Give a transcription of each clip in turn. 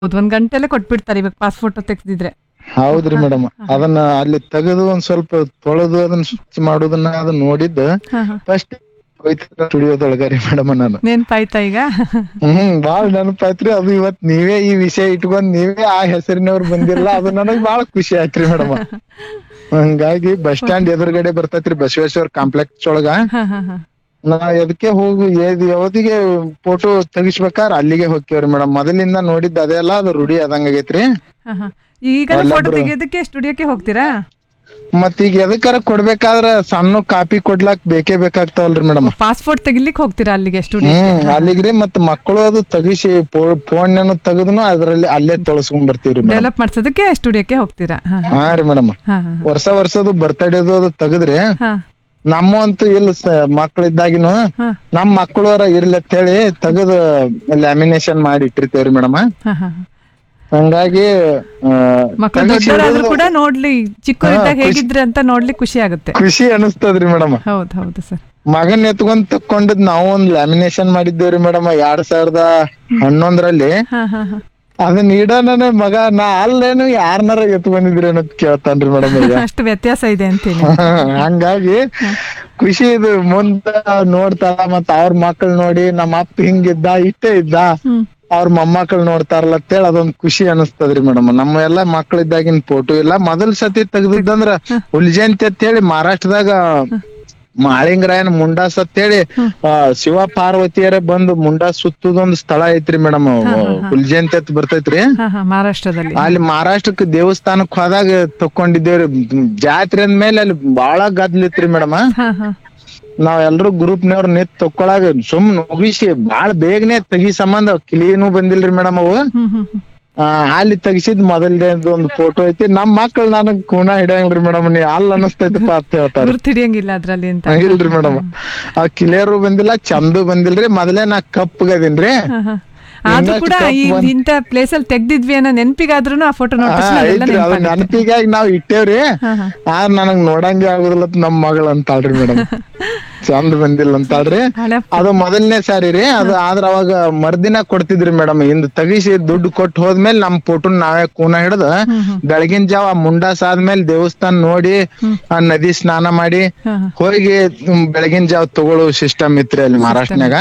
ಹೌದು, 1 ಗಂಟೆಲೆ ಕೊಟ್ಬಿಡ್ತಾರೆ ಇವಾಗ ಪಾಸ್ಪೋರ್ಟ್ ತೆಗ್ದಿದ್ರೆ. ಹೌದ್ರಿ ಮೇಡಮ್. ಅದನ್ನ ಅಲ್ಲಿ ತೆಗೆದು ಒಂದ್ ಸ್ವಲ್ಪ ತೊಳೆದು ಅದನ್ನ ಸ್ವಚ್ಛ ಮಾಡೋದನ್ನ ಅದನ್ನ ನೋಡಿದ್ದು ಹಾ ಹಾ ಫಸ್ಟ್ ಸ್ಟುಡಿಯೋದೊಳಗಾರಿ ಮೇಡಮ್ ನಾನು. ನೆನ್ಪಾಯ್ತಾ ಈಗ? ಬಾಳ್ ನೆನಪಾಯ್ತ್ರಿ. ಅದು ಇವತ್ ನೀವೇ ಈ ವಿಷಯ ಇಟ್ಕೊಂಡ್ ನೀವೇ ಆ ಹೆಸರಿನವ್ರು ಬಂದಿಲ್ಲ, ಅದು ನನಗ್ ಬಾಳ ಖುಷಿ ಆಯ್ತ್ರಿ ಮೇಡಮ್. ಹಂಗಾಗಿ ಬಸ್ ಸ್ಟ್ಯಾಂಡ್ ಎದುರುಗಡೆ ಬರ್ತೈತ್ರಿ ಬಸವೇಶ್ವರ ಕಾಂಪ್ಲೆಕ್ಸ್ ಒಳಗ. ಹಾ ಹಾ ಹಾ ನಾ ಎದಕ್ಕೆ ಹೋಗು ಯಾವ್ದಿಗೆ ಫೋಟೋ ತೆಗಿಸ್ಬೇಕಾರ ಅಲ್ಲಿಗೆ ಹೋಗ್ತೇವ್ರಿ ಮೇಡಮ್. ಮೊದಲಿಂದ ನೋಡಿದ್ದ ಅದೆಲ್ಲ ಅದು ರೂಢಿ ಆದಂಗ ಆಗೈತ್ರಿ. ಹಾ ಹಾ ಈಗ ಫೋಟೋ ತೆಗಿಯೋದಕ್ಕೆ ಸ್ಟುಡಿಯೋಕ್ಕೆ ಹೋಗ್ತೀರಾ? ಮತ್ ಈಗ ಎದಕ್ಕಾರ ಕೊಡ್ಬೇಕಾದ್ರ ಸಣ್ಣ ಕಾಪಿ ಕೊಡ್ಲಾಕ್ ಬೇಕೇ ಬೇಕಾಗ್ತಾವಲ್ರಿ ಮೇಡಮ್. ಪಾಸ್ಪೋರ್ಟ್ ತೆಗಿಲಿಕ್ಕೆ ಹೋಗ್ತೀರಾ ಅಲ್ಲಿಗೆ ಸ್ಟುಡಿಯೋಕ್ಕೆ? ಅಲ್ಲಿಗ್ರಿ ಮತ್ ಮಕ್ಕಳು ಅದು ತೆಗಿಸಿ ಫೋನ್ ತೆಗದ್ನು ಅದ್ರಲ್ಲಿ ಅಲ್ಲೇ ತೊಳಸ್ಕೊಂಡ್ ಬರ್ತೀವ್ರಿ ಮೇಡಮ್. ಡೆವಲಪ್ ಮಾಡ್ಸೋದಕ್ಕೆ ಸ್ಟುಡಿಯೋಕ್ಕೆ ಹೋಗ್ತೀರಾ? ಹಾ ರೀ ಮೇಡಮ್. ಹಾ ವರ್ಷದ್ದು ಬರ್ತಡೇದು ಅದು ತೆಗದ್ರಿ ಹಾ ನಮ್ಮಂತೂ ಇಲ್ಲ ಮಕ್ಳಿದ್ದಾಗಿನು ಹಾ ನಮ್ ಮಕ್ಕಳವರ ಇರ್ಲಿ ಅಂತ ಹೇಳಿ ತೆಗದು ಲ್ಯಾಮಿನೇಷನ್ ಮಾಡಿ ಇಟ್ಟಿರ್ತೇವ್ರಿ ಮೇಡಮ್. ಹಾ ಹಾ ಹಂಗಾಗಿ ಮಕ್ಕಳು ದೊಡ್ಡವರಾದ್ರೂ ಕೂಡ ನೋಡ್ಲಿ, ಚಿಕ್ಕವರಿದ್ದಾಗ ಹೇಗಿದ್ರೆ ಅಂತ ನೋಡ್ಲಿ ಖುಷಿ ಆಗುತ್ತೆ. ಖುಷಿ ಅನಿಸ್ತದ್ರಿ ಮೇಡಮ್. ಹೌದು ಹೌದು ಸರ್. ಮಗನ್ ಎತ್ಕೊಂಡ್ ತಕ್ಕೊಂಡಿದ್ ನಾವು ಒಂದ್ ಲ್ಯಾಮಿನೇಷನ್ ಮಾಡಿದ್ದೇವ್ರಿ ಮೇಡಮ್ 2011ರಲ್ಲಿ. ಹಾ ಹಾ ಹಾ ಅದನ್ನ ಇಡೋಣ ಮಗ ನಾ ಅಲ್ಲೇನು ಯಾರನಾರ ಎತ್ಕೊಂಡಿದ್ರಿ ಅನ್ನೋದ್ ಕೇಳ್ತಾನ್ರಿ ಮೇಡಮ್ ಈಗ. ಅಷ್ಟು ವ್ಯತ್ಯಾಸ ಇದೆ ಅಂತೇಳಿ. ಹಂಗಾಗಿ ಖುಷಿ ಇದು ಮುಂದ ನೋಡ್ತಾರ ಮತ್ ಅವ್ರ ಮಕ್ಳು ನೋಡಿ ನಮ್ಮ ಅಪ್ಪ ಹಿಂಗಿದ್ದ ಇಷ್ಟೇ ಇದ್ದ ಅವ್ರ ಮೊಮ್ಮಕ್ಳು ನೋಡ್ತಾರಲ್ಲ ಅಂತೇಳಿ ಅದೊಂದ್ ಖುಷಿ ಅನಸ್ತದ್ರಿ ಮೇಡಮ್. ನಮ್ಮ ಎಲ್ಲಾ ಮಕ್ಳಿದ್ದಾಗಿನ ಫೋಟೋ ಇಲ್ಲ. ಮೊದಲ್ ಸತಿ ತೆಗ್ದಿದ್ದಂದ್ರ ಹುಲಿಜಯಂತಿ ಅಂತ ಹೇಳಿ ಮಹಾರಾಷ್ಟ್ರದಾಗ ಮಾಳಿಂಗರಾಯನ ಮುಂಡಾಸ್ ಅಂತ ಹೇಳಿ ಶಿವ ಪಾರ್ವತಿಯರೇ ಬಂದು ಮುಂಡಾಸ್ ಸುತ್ತದೊಂದ್ ಸ್ಥಳ ಐತ್ರಿ ಮೇಡಮ್. ಹುಲಿಜಯಂತಿ ಅಂತ ಬರ್ತೈತ್ರಿ ಮಹಾರಾಷ್ಟ್ರದಲ್ಲಿ. ಅಲ್ಲಿ ಮಹಾರಾಷ್ಟ್ರಕ್ಕೆ ದೇವಸ್ಥಾನಕ್ ಹೋದಾಗ ತಕೊಂಡಿದ್ದೇವ್ರಿ. ಜಾತ್ರೆ ಅಂದ್ಮೇಲೆ ಅಲ್ಲಿ ಬಾಳ ಗದ್ಲಿತ್ರಿ ಮೇಡಮ್. ನಾವ್ ಎಲ್ರು ಗ್ರೂಪ್ನವ್ರ ನಿತ್ ತಕ್ಕೊಳಾಗ ಮುಗಿಸಿ ಬಾಳ ಬೇಗನೆ ತೆಗಿ ಸಂಬಂಧ ಕ್ಲೀನು ಬಂದಿಲ್ರಿ ಮೇಡಮ್ ಅವು. ಅಲ್ಲಿ ತೆಗಿಸಿದ್ ಮೊದಲನೇದು ಒಂದು ಫೋಟೋ ಐತಿ. ನಮ್ ಮಕ್ಳು ನನಗ್ ಕೂನ ಹಿಡಿಯಂಗ್ರಿ ಮೇಡಮ್. ನೀ ಅಲ್ಲ ಅನಸ್ತೈತಪ್ಪ ಅಂತ ಹೇಳ್ತಾರೆ. ಗುರ್ತಿಡಿಯಂಗಿಲ್ಲ ಅದ್ರಲ್ಲಿ ಅಂತ. ಇಲ್ರಿ ಮೇಡಮ್, ಆ ಕ್ಲಿಯರು ಬಂದಿಲ್ಲ, ಚಂದು ಬಂದಿಲ್ರಿ. ಮೊದಲೇ ನಾ ಕಪ್ಪಗದೀನ್ರಿ. ಆದ್ರೂ ಕೂಡ ಇಂತ ಪ್ಲೇಸ್ ಅಲ್ಲಿ ತೆಗ್ದಿದ್ವಿ ಅನ್ನೋ ನೆನಪಿಗಾದ್ರೂ ಆ ಫೋಟೋ ನೆನಪಿಗಾಗಿ ನಾವ್ ಇಟ್ಟೇವ್ರಿ. ಆದ್ರ ನನಗ್ ನೋಡಂಗೆ ಆಗುದಿಲ್ಲ ನಮ್ ಮಗಳು ಅಂತಾಳ್ರಿ ಮೇಡಮ್. ಚಂದ ಬಂದಿಲ್ಲ ಅಂತಾಳ್ರಿ. ಅದು ಮೊದಲನೇ ಸಾರಿ ರೀ ಅದು. ಆದ್ರ ಅವಾಗ ಮರ್ದಿನ ಕೊಡ್ತಿದ್ರಿ ಮೇಡಮ್. ಹಿಂದ್ ತೆಗಿಸಿ ದುಡ್ಡು ಕೊಟ್ಟು ಹೋದ್ಮೇಲೆ ನಮ್ ಫೋಟೋನ್ ನಾವೇ ಕೂನ ಹಿಡ್ದ ಬೆಳಗಿನ ಜಾವ ಮುಂಡಾಸ್ ಆದ್ಮೇಲೆ ದೇವಸ್ಥಾನ ನೋಡಿ ಆ ನದಿ ಸ್ನಾನ ಮಾಡಿ ಹೋಗಿ ಬೆಳಗಿನ ಜಾವ ತಗೊಳ್ಳೋ ಸಿಸ್ಟಮ್ ಇತ್ರಿ ಅಲ್ಲಿ ಮಹಾರಾಷ್ಟ್ರನಾಗ.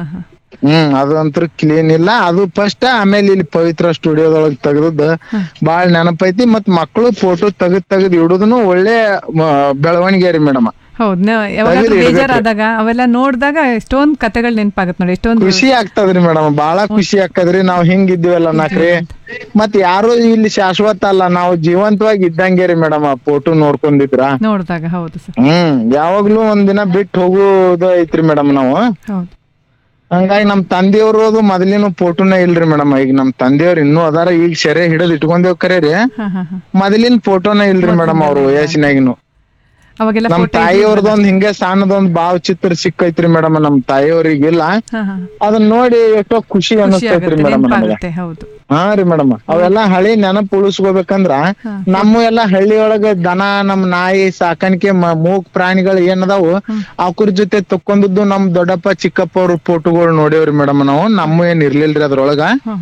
ಅದಂತೂ ಕ್ಲೀನ್ ಇಲ್ಲ. ಅದು ಫಸ್ಟ್. ಆಮೇಲೆ ಇಲ್ಲಿ ಪವಿತ್ರ ಸ್ಟುಡಿಯೋದೊಳಗ್ ತೆಗ್ದದ್ ಬಾಳ್ ನೆನಪೈತಿ. ಮತ್ ಮಕ್ಳು ಫೋಟೋ ತೆಗದ್ ಇಡುದನು ಒಳ್ಳೆ ಬೆಳವಣಿಗೆ ರೀ ಮೇಡಮ್. ಹೌದ್, ಯಾವಾಗಾದ್ರೂ ಬೇಜಾರಾದಾಗ ಅವೆಲ್ಲ ನೋಡಿದಾಗ ಎಷ್ಟೊಂದ್ ಕತೆಗಳು ನೆನಪಾಗತ್ ನೋಡಿ. ಎಷ್ಟೊಂದು ಖುಷಿ ಆಗ್ತದ್ರಿ ಮೇಡಮ್. ಬಾಳ ಖುಷಿ ಆಗ್ತದ್ರಿ. ನಾವ್ ಹಿಂಗಿದ್ವಿವಲ್ಲ ನಾಕ್ರಿ. ಮತ್ ಯಾರು ಇಲ್ಲಿ ಶಾಶ್ವತ ಅಲ್ಲ, ನಾವು ಜೀವಂತವಾಗಿ ಇದ್ದಂಗೆ ರೀ ಮೇಡಮ್. ಆ ಫೋಟೋ ನೋಡ್ಕೊಂಡಿದ್ರ ನೋಡಿದಾಗ. ಹೌದು ಸರ್. ಯಾವಾಗ್ಲೂ ಒಂದಿನ ಬಿಟ್ಟು ಹೋಗುದು ಐತ್ರಿ ಮೇಡಮ್ ನಾವು. ಹೌದು. ಹಂಗಾಗಿ ನಮ್ ತಂದೆಯವ್ರು ಅದು ಮೊದಲಿನ ಫೋಟೋನೇ ಇಲ್ರಿ ಮೇಡಮ್. ಈಗ ನಮ್ ತಂದೆಯವ್ರು ಇನ್ನೂ ಅದಾರ. ಈಗ ಸೆರೆ ಹಿಡಿದ್ ಇಟ್ಕೊಂಡೇವ್ ಕರೇರಿ. ಮೊದಲಿನ ಫೋಟೋನೇ ಇಲ್ರಿ ಮೇಡಮ್ ಅವ್ರ ವಯಸ್ಸಿನಾಗಿನು. ನಮ್ ತಾಯಿಯವ್ರದೊಂದ್ ಹಿಂಗೆ ಸಣ್ಣದೊಂದ್ ಭಾವಚಿತ್ರ ಸಿಕ್ಕೈತ್ರಿ ಮೇಡಮ್ ನಮ್ ತಾಯಿಯವ್ರಿಗಿಲ್ಲ. ಅದನ್ನ ನೋಡಿ ಎಷ್ಟೋ ಖುಷಿ ಅನಿಸ್ತೈತ್ರಿ ಮೇಡಮ್ ನಮ್ಗೆ. ಹಾ ರೀ ಮೇಡಮ್. ಅವೆಲ್ಲಾ ಹಳಿ ನೆನಪು ಉಳಿಸ್ಕೋಬೇಕಂದ್ರ ನಮ್ಮ ಎಲ್ಲಾ ಹಳ್ಳಿಯೊಳಗ ದನ ನಮ್ ನಾಯಿ ಸಾಕಾಣಿಕೆ ಮೂಕ್ ಪ್ರಾಣಿಗಳು ಏನದಾವು ಅವ್ರ ಜೊತೆ ತಕ್ಕೊಂಡದ್ದು ನಮ್ ದೊಡ್ಡಪ್ಪ ಚಿಕ್ಕಪ್ಪ ಅವ್ರ ಫೋಟೋಗಳು ನೋಡೇವ್ರಿ ಮೇಡಮ್ ನಾವು. ನಮ್ಮ ಏನ್ ಇರ್ಲಿಲ್ರಿ ಅದ್ರೊಳಗ.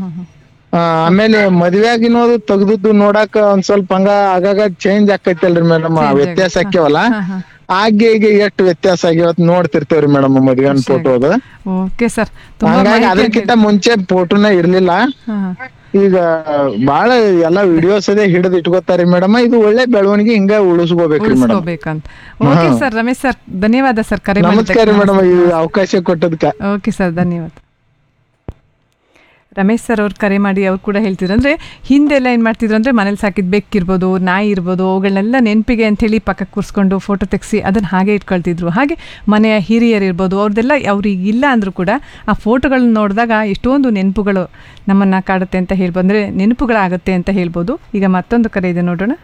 ಆಮೇಲೆ ಮದ್ವೆಯಾಗಿನೋದು ತೆಗ್ದದ್ದು ನೋಡಾಕ ಒಂದ್ ಸ್ವಲ್ಪ ಹಂಗ ಆಗಾಗ ಚೇಂಜ್ ಆಕೈತಲ್ರಿ ಮೇಡಮ್. ವ್ಯತ್ಯಾಸ ಆಕ್ಯವಲ್ಲ. ಹಾಗೆ ಈಗ ಎಷ್ಟು ವ್ಯತ್ಯಾಸ ಆಗ್ಯಾವತ್ ನೋಡ್ತಿರ್ತೇವ್ರಿ ಮೇಡಮ್ ಮದ್ವೆನ್ ಫೋಟೋ ಅದು. ಹಂಗಾಗಿ ಅದಕ್ಕಿಂತ ಮುಂಚೆ ಫೋಟೋನ ಇರ್ಲಿಲ್ಲ. ಈಗ ಬಾಳ ಎಲ್ಲಾ ವಿಡಿಯೋಸ್ ಅದೇ ಹಿಡಿದು ಇಟ್ಕೋತಾರಿ ಮೇಡಮ್. ಇದು ಒಳ್ಳೆ ಬೆಳವಣಿಗೆ ಹಿಂಗ ಉಳಿಸ್ಕೋಬೇಕ್ರಿ ಮೇಡಮ್. ರಮೇಶ್ ಸರ್, ಧನ್ಯವಾದ ಸರ್. ನಮಸ್ಕಾರ ಮೇಡಮ್, ಈ ಅವಕಾಶ ಕೊಟ್ಟದಕ್ಕೆ. ಓಕೆ ಸರ್, ಧನ್ಯವಾದ. ರಮೇಶ್ ಸರ್ ಅವ್ರು ಕರೆ ಮಾಡಿ ಅವ್ರು ಕೂಡ ಹೇಳ್ತಿದ್ರು, ಅಂದರೆ ಹಿಂದೆಲ್ಲ ಏನು ಮಾಡ್ತಿದ್ರು ಅಂದರೆ ಮನೇಲಿ ಸಾಕಿದ್ದು ಬೆಕ್ಕಿರ್ಬೋದು, ನಾಯಿ ಇರ್ಬೋದು, ಅವುಗಳನ್ನೆಲ್ಲ ನೆನಪಿಗೆ ಅಂಥೇಳಿ ಪಕ್ಕಕ್ಕೆ ಕೂರಿಸ್ಕೊಂಡು ಫೋಟೋ ತೆಗೆಸಿ ಅದನ್ನು ಹಾಗೆ ಇಟ್ಕೊಳ್ತಿದ್ರು. ಹಾಗೆ ಮನೆಯ ಹಿರಿಯರಿರ್ಬೋದು ಅವ್ರದ್ದೆಲ್ಲ ಅವ್ರಿಗೆ ಇಲ್ಲ ಅಂದರೂ ಕೂಡ ಆ ಫೋಟೋಗಳನ್ನ ನೋಡಿದಾಗ ಎಷ್ಟೊಂದು ನೆನಪುಗಳು ನಮ್ಮನ್ನು ಕಾಡುತ್ತೆ ಅಂತ ಹೇಳ್ಬೋದು, ಅಂದರೆ ನೆನಪುಗಳಾಗುತ್ತೆ ಅಂತ ಹೇಳ್ಬೋದು. ಈಗ ಮತ್ತೊಂದು ಕರೆ ಇದೆ, ನೋಡೋಣ.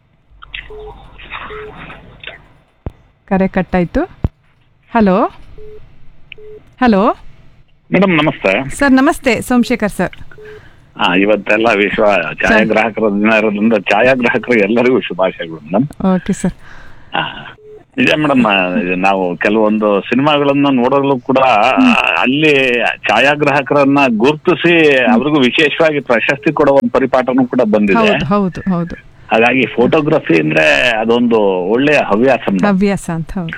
ಕರೆ ಕಟ್ಟಾಯಿತು. ಹಲೋ ಹಲೋ ಮೇಡಮ್ ನಮಸ್ತೆ. ಸರ್ ನಮಸ್ತೆ, ಸೋಮಶೇಖರ್ ಸರ್. ಇವತ್ತೆಲ್ಲ ವಿಶ್ವ ಛಾಯಾಗ್ರಾಹಕರ ದಿನ ಇರೋದ್ರಿಂದ ಛಾಯಾಗ್ರಾಹಕರು ಎಲ್ಲರಿಗೂ ಶುಭಾಶಯಗಳು ಮೇಡಮ್. Okay sir. ನಿಜ ಮೇಡಮ್, ನಾವು ಕೆಲವೊಂದು ಸಿನಿಮಾಗಳನ್ನ ನೋಡಲು ಕೂಡ ಅಲ್ಲಿ ಛಾಯಾಗ್ರಾಹಕರನ್ನ ಗುರುತಿಸಿ ಅವ್ರಿಗೂ ವಿಶೇಷವಾಗಿ ಪ್ರಶಸ್ತಿ ಕೊಡುವ ಒಂದು ಪರಿಪಾಠನೂ ಕೂಡ ಬಂದಿದೆ. ಹೌದು ಹೌದು ಹೌದು. ಹಾಗಾಗಿ ಫೋಟೋಗ್ರಫಿ ಅಂದ್ರೆ ಅದೊಂದು ಒಳ್ಳೆಯ ಹವ್ಯಾಸ madam. ಹವ್ಯಾಸ ಅಂತ. ಹೌದು.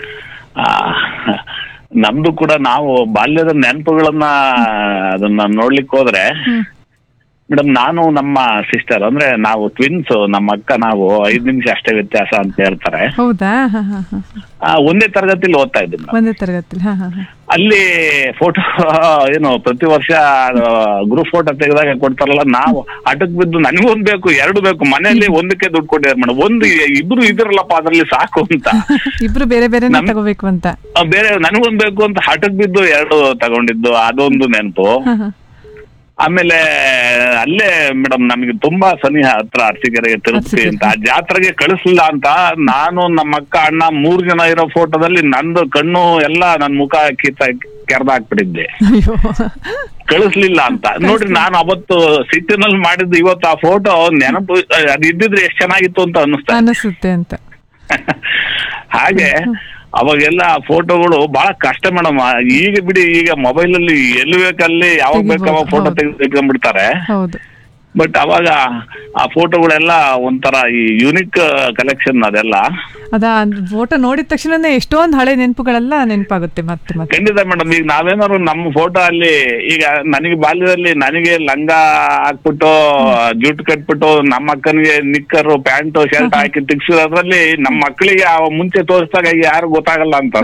ನಮ್ದು ಕೂಡ ನಾವು ಬಾಲ್ಯದ ನೆನಪುಗಳನ್ನ ಅದನ್ನ ನೋಡ್ಲಿಕ್ಕೆ ಹೋದ್ರೆ ಮೇಡಮ್, ನಾನು ನಮ್ಮ ಸಿಸ್ಟರ್ ಅಂದ್ರೆ ನಾವು ಟ್ವಿನ್ಸ್, ನಮ್ಮ ಅಕ್ಕ, ನಾವು 5 ನಿಮಿಷ ಅಷ್ಟೇ ವ್ಯತ್ಯಾಸ ಅಂತ ಹೇಳ್ತಾರೆ. ಹೌದಾ? ಒಂದೇ ತರಗತಿಲಿ ಓದ್ತಾ ಇದ್ದೆ ಮೇಡಮ್. ಒಂದೇ ತರಗತಿ. ಅಲ್ಲಿ ಫೋಟೋ ಏನು ಪ್ರತಿ ವರ್ಷ ಗ್ರೂಪ್ ಫೋಟೋ ತೆಗೆದಾಗ ಕೊಡ್ತಾರಲ್ಲ, ನಾವು ಅಟಕ್ ಬಿದ್ದು ನನಗೊಂದ್ ಬೇಕು 2 ಬೇಕು, ಮನೆಯಲ್ಲಿ ಒಂದಕ್ಕೆ ದುಡ್ಡು ಕೊಟ್ಟಿದ್ದಾರೆ ಮೇಡಮ್. ಒಂದು ಇಬ್ರು ಇದ್ರಲ್ಲಪ್ಪ ಅದ್ರಲ್ಲಿ ಸಾಕು ಅಂತ, ಇಬ್ರು ಬೇರೆ ಬೇರೆ ತಗೋಬೇಕು ಅಂತ, ಬೇರೆ ನನಗೊಂದ್ ಬೇಕು ಅಂತ ಹಠಕ್ ಬಿದ್ದು 2 ತಗೊಂಡಿದ್ದು ಅದೊಂದು ನೆನಪು. ಆಮೇಲೆ ಅಲ್ಲೇ ಮೇಡಮ್ ನಮಗೆ ತುಂಬಾ ಸನಿಹ ಹತ್ರ ಅರಸೀಕೆರೆಗೆ ತಿರುಪತಿ ಅಂತ, ಆ ಜಾತ್ರೆಗೆ ಕಳಿಸ್ಲಿಲ್ಲ ಅಂತ ನಾನು, ನಮ್ಮ ಅಕ್ಕ, ಅಣ್ಣ 3 ಜನ ಇರೋ ಫೋಟೋದಲ್ಲಿ ನಂದು ಕಣ್ಣು ಎಲ್ಲ ನನ್ ಮುಖ ಕೆರೆದಾಕ್ಬಿಟ್ಟಿದ್ದೆ ಕಳಿಸ್ಲಿಲ್ಲ ಅಂತ. ನೋಡ್ರಿ, ನಾನು ಅವತ್ತು ಸಿಟ್ಟಿನಲ್ಲಿ ಮಾಡಿದ್ದು ಇವತ್ತು ಆ ಫೋಟೋ ನೆನಪು ಅದು ಇದ್ದಿದ್ರೆ ಎಷ್ಟು ಚೆನ್ನಾಗಿತ್ತು ಅಂತ ಅನ್ನಿಸುತ್ತೆ ಅಂತ. ಹಾಗೆ ಅವಾಗೆಲ್ಲ ಫೋಟೋಗಳು ಬಹಳ ಕಷ್ಟ ಮೇಡಮ್. ಈಗ ಬಿಡಿ, ಈಗ ಮೊಬೈಲ್ ಅಲ್ಲಿ ಎಲ್ಲಿ ಬೇಕಲ್ಲಿ ಯಾವಾಗ ಬೇಕಾವ ಫೋಟೋ ತೆಗೆದುಕೊಂಡ್ಬಿಡ್ತಾರೆ. ಬಟ್ ಅವಾಗ ಆ ಫೋಟೋಗಳೆಲ್ಲ ಒಂಥರ ಈ ಯೂನಿಕ್ ಕಲೆಕ್ಷನ್. ಅದೆಲ್ಲ ಫೋಟೋ ನೋಡಿದ ತಕ್ಷಣ ಎಷ್ಟೊಂದು ಹಳೆ ನೆನಪುಗಳೆಲ್ಲ ನೆನಪಾಗುತ್ತೆ ಮತ್ತೆ. ಖಂಡಿತ ಮೇಡಮ್. ಈಗ ನಾವೇನಾದ್ರು ನಮ್ಮ ಫೋಟೋ ಅಲ್ಲಿ, ಈಗ ನನಗೆ ಬಾಲ್ಯದಲ್ಲಿ ನನಗೆ ಲಂಗ ಹಾಕ್ಬಿಟ್ಟು ಜುಟ್ಟು ಕಟ್ಬಿಟ್ಟು ನಮ್ಮ ಅಕ್ಕನಿಗೆ ನಿಕ್ಕರು ಪ್ಯಾಂಟು ಶರ್ಟ್ ಹಾಕಿ ತೆಗ್ಸಿರೋದ್ರಲ್ಲಿ ನಮ್ಮ ಮಕ್ಕಳಿಗೆ ಮುಂಚೆ ತೋರಿಸಿದಾಗ ಯಾರು ಗೊತ್ತಾಗಲ್ಲ ಅಂತ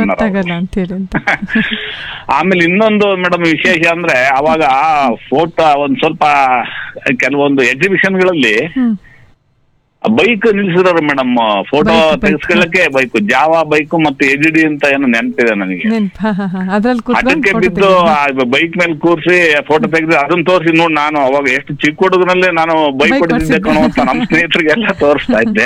ಆಮೇಲೆ ಇನ್ನೊಂದು ಮೇಡಮ್ ವಿಶೇಷ ಅಂದ್ರೆ, ಅವಾಗ ಫೋಟೋ ಒಂದ್ ಸ್ವಲ್ಪ ಕೆಲವೊಂದು ಎಕ್ಸಿಬಿಷನ್ ಗಳಲ್ಲಿ bike ನಿಲ್ಸಿರೋರು madam, photo ತೆಗೆಸ್ಕೊಳ್ಳಕ್ಕೆ bike, Java bike ಮತ್ತೆ HD ಅಂತ ಏನೋ ನೆನಪಿದೆ ನನಗೆ. ಅದಕ್ಕೆ ಬಿದ್ದು ಬೈಕ್ ಮೇಲೆ ಕೂರ್ಸಿ ಫೋಟೋ ತೆಗೆದು ಅದನ್ನ ತೋರಿಸಿ ನೋಡಿ, ನಾನು ಅವಾಗ ಎಷ್ಟು ಚಿಕ್ಕ ಹುಡುಗನಲ್ಲೇ ನಾನು ಬೈಕ್ ಹೊಡೆದಿದ್ದೆ ಕಣೋ ಅಂತ ನಮ್ಮ ಸ್ನೇಹಿತರಿಗೆಲ್ಲ ತೋರಿಸ್ತಾ ಇದ್ದೆ.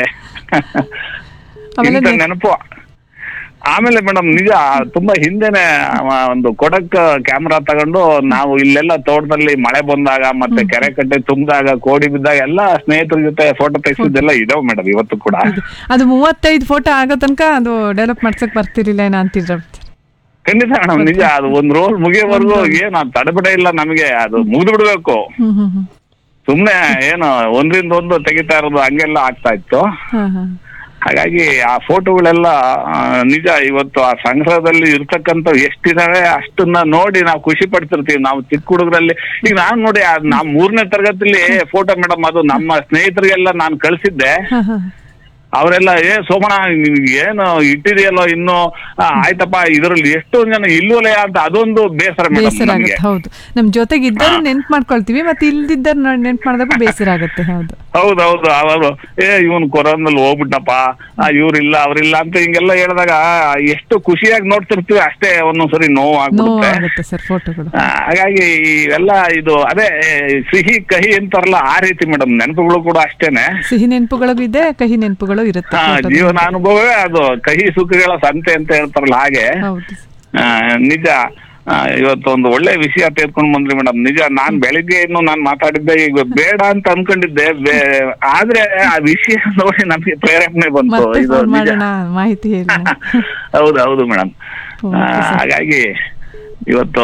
ಇಂಥ ನೆನಪು. ಆಮೇಲೆ ಮೇಡಮ್ ನಿಜ ತುಂಬಾ ಹಿಂದೆನೆ ಒಂದು ಕೊಡಕ್ ಕ್ಯಾಮ್ರಾ ತಗೊಂಡು ನಾವು ಇಲ್ಲೆಲ್ಲ ತೋಟದಲ್ಲಿ ಮಳೆ ಬಂದಾಗ ಮತ್ತೆ ಕೆರೆ ಕಟ್ಟೆ ತುಂಬಿದಾಗ ಕೋಡಿ ಬಿದ್ದಾಗ ಎಲ್ಲ ಸ್ನೇಹಿತರ ಜೊತೆ ಫೋಟೋ ತೆಗೆಸಿದ್ದೆಲ್ಲ ಇದಾವೆ ಮೇಡಮ್ ಇವತ್ತು ಕೂಡ. ಅದು 35 ಫೋಟೋ ಆಗೋ ತನಕ ಅದು ಡೆವಲಪ್ ಮಾಡ್ಸಕ್ ಬರ್ತಿರ್ಲಿಲ್ಲ ಏನೋ ಅಂತಿದ್ರ. ಖಂಡಿತ ಮೇಡಮ್, ನಿಜ. ಅದು ಒಂದ್ ರೋಲ್ ಮುಗಿಯೋವರೆಗೂ ಏನು ತಡೆಬಿಡ ಇಲ್ಲ ನಮಗೆ, ಅದು ಮುಗಿದು ಬಿಡ್ಬೇಕು. ಸುಮ್ನೆ ಏನು ಒಂದ್ರಿಂದ ಒಂದು ತೆಗಿತಾ ಇರೋದು ಹಂಗೆಲ್ಲ ಆಗ್ತಾ ಇತ್ತು. ಹಾಗಾಗಿ ಆ ಫೋಟೋಗಳೆಲ್ಲ ನಿಜ ಇವತ್ತು ಆ ಸಂಗ್ರಹದಲ್ಲಿ ಇರ್ತಕ್ಕಂಥ ಎಷ್ಟಿದಾವೆ ಅಷ್ಟನ್ನ ನೋಡಿ ನಾವು ಖುಷಿ ಪಡ್ತಿರ್ತೀವಿ ನಾವು ಚಿಕ್ಕ ಹುಡುಗರಲ್ಲಿ. ಈಗ ನಾನ್ ನೋಡಿ, ನಾವ್ 3ನೇ ತರಗತಿಲಿ ಫೋಟೋ ಮೇಡಮ್, ಅದು ನಮ್ಮ ಸ್ನೇಹಿತರಿಗೆಲ್ಲ ನಾನು ಕಳ್ಸಿದ್ದೆ. ಅವರೆಲ್ಲ ಸೋಮಣ್ಣ ಏನು ಇಟ್ಟಿದೆಯಲ್ಲೋ ಇನ್ನು, ಆಯ್ತಪ್ಪ ಇದ್ರಲ್ಲಿ ಎಷ್ಟೊಂದ್ ಜನ ಇಲ್ವಲ್ಲ ಅಂತ ಅದೊಂದು ಬೇಸರ ಮೇಡಮ್. ಹೌದು, ನಮ್ ಜೊತೆಗೆ ಇದ್ದವ್ರು ನೆನ್ಪು ಮಾಡ್ಕೊಳ್ತೀವಿ, ಮತ್ತೆ ಇಲ್ದಿದ್ದರ್ ನೆನ್ಪು ಮಾಡಿದಾಗ ಬೇಸರ ಆಗುತ್ತೆ. ಹೌದೌದು. ಅವರು ಇವನ್ ಕೊರೋನಲ್ಲಿ ಹೋಗ್ಬಿಟ್ಟಪ್ಪ, ಇವ್ರಿಲ್ಲ ಅವ್ರಿಲ್ಲ ಅಂತ ಹಿಂಗೆಲ್ಲ ಹೇಳಿದಾಗ ಎಷ್ಟು ಖುಷಿಯಾಗಿ ನೋಡ್ತಿರ್ತೀವಿ, ಅಷ್ಟೇ ಒಂದೊಂದ್ಸರಿ ನೋವು ಆಗ್ಬಿಡುತ್ತೆ ಸರ್ ಫೋಟೋಗಳು. ಹಾಗಾಗಿ ಇವೆಲ್ಲ ಇದು ಅದೇ ಸಿಹಿ ಕಹಿ ಅಂತಾರಲ್ಲ, ಆ ರೀತಿ ಮೇಡಮ್ ನೆನಪುಗಳು ಕೂಡ ಅಷ್ಟೇನೆ. ಸಿಹಿ ನೆನಪುಗಳಿಗೂ ಇದೆ, ಕಹಿ ನೆನಪುಗಳು ಇರುತ್ತೆ. ಜೀವನ ಅನುಭವವೇ ಅದು ಕಹಿ ಸುಖಗಳ ಸಂತೆ ಅಂತ ಹೇಳ್ತಾರಲ್ಲ ಹಾಗೆ. ನಿಜ. ಇವತ್ತೊಂದು ಒಳ್ಳೆ ವಿಷಯ ತೆಗೆದುಕೊಂಡು ಬಂದ್ರಿ ಮೇಡಮ್. ನಿಜ, ನಾನ್ ಬೆಳಿಗ್ಗೆ ಇನ್ನು ನಾನ್ ಮಾತಾಡಿದ್ದೆ, ಈಗ ಬೇಡ ಅಂತ ಅನ್ಕೊಂಡಿದ್ದೆ, ಆದ್ರೆ ಆ ವಿಷಯ ನೋಡಿ ನಮ್ಗೆ ಪ್ರೇರಣೆ ಬಂತು. ಇದು ಮಾಹಿತಿ ಹೌದು ಮೇಡಮ್. ಹಾಗಾಗಿ ಇವತ್ತು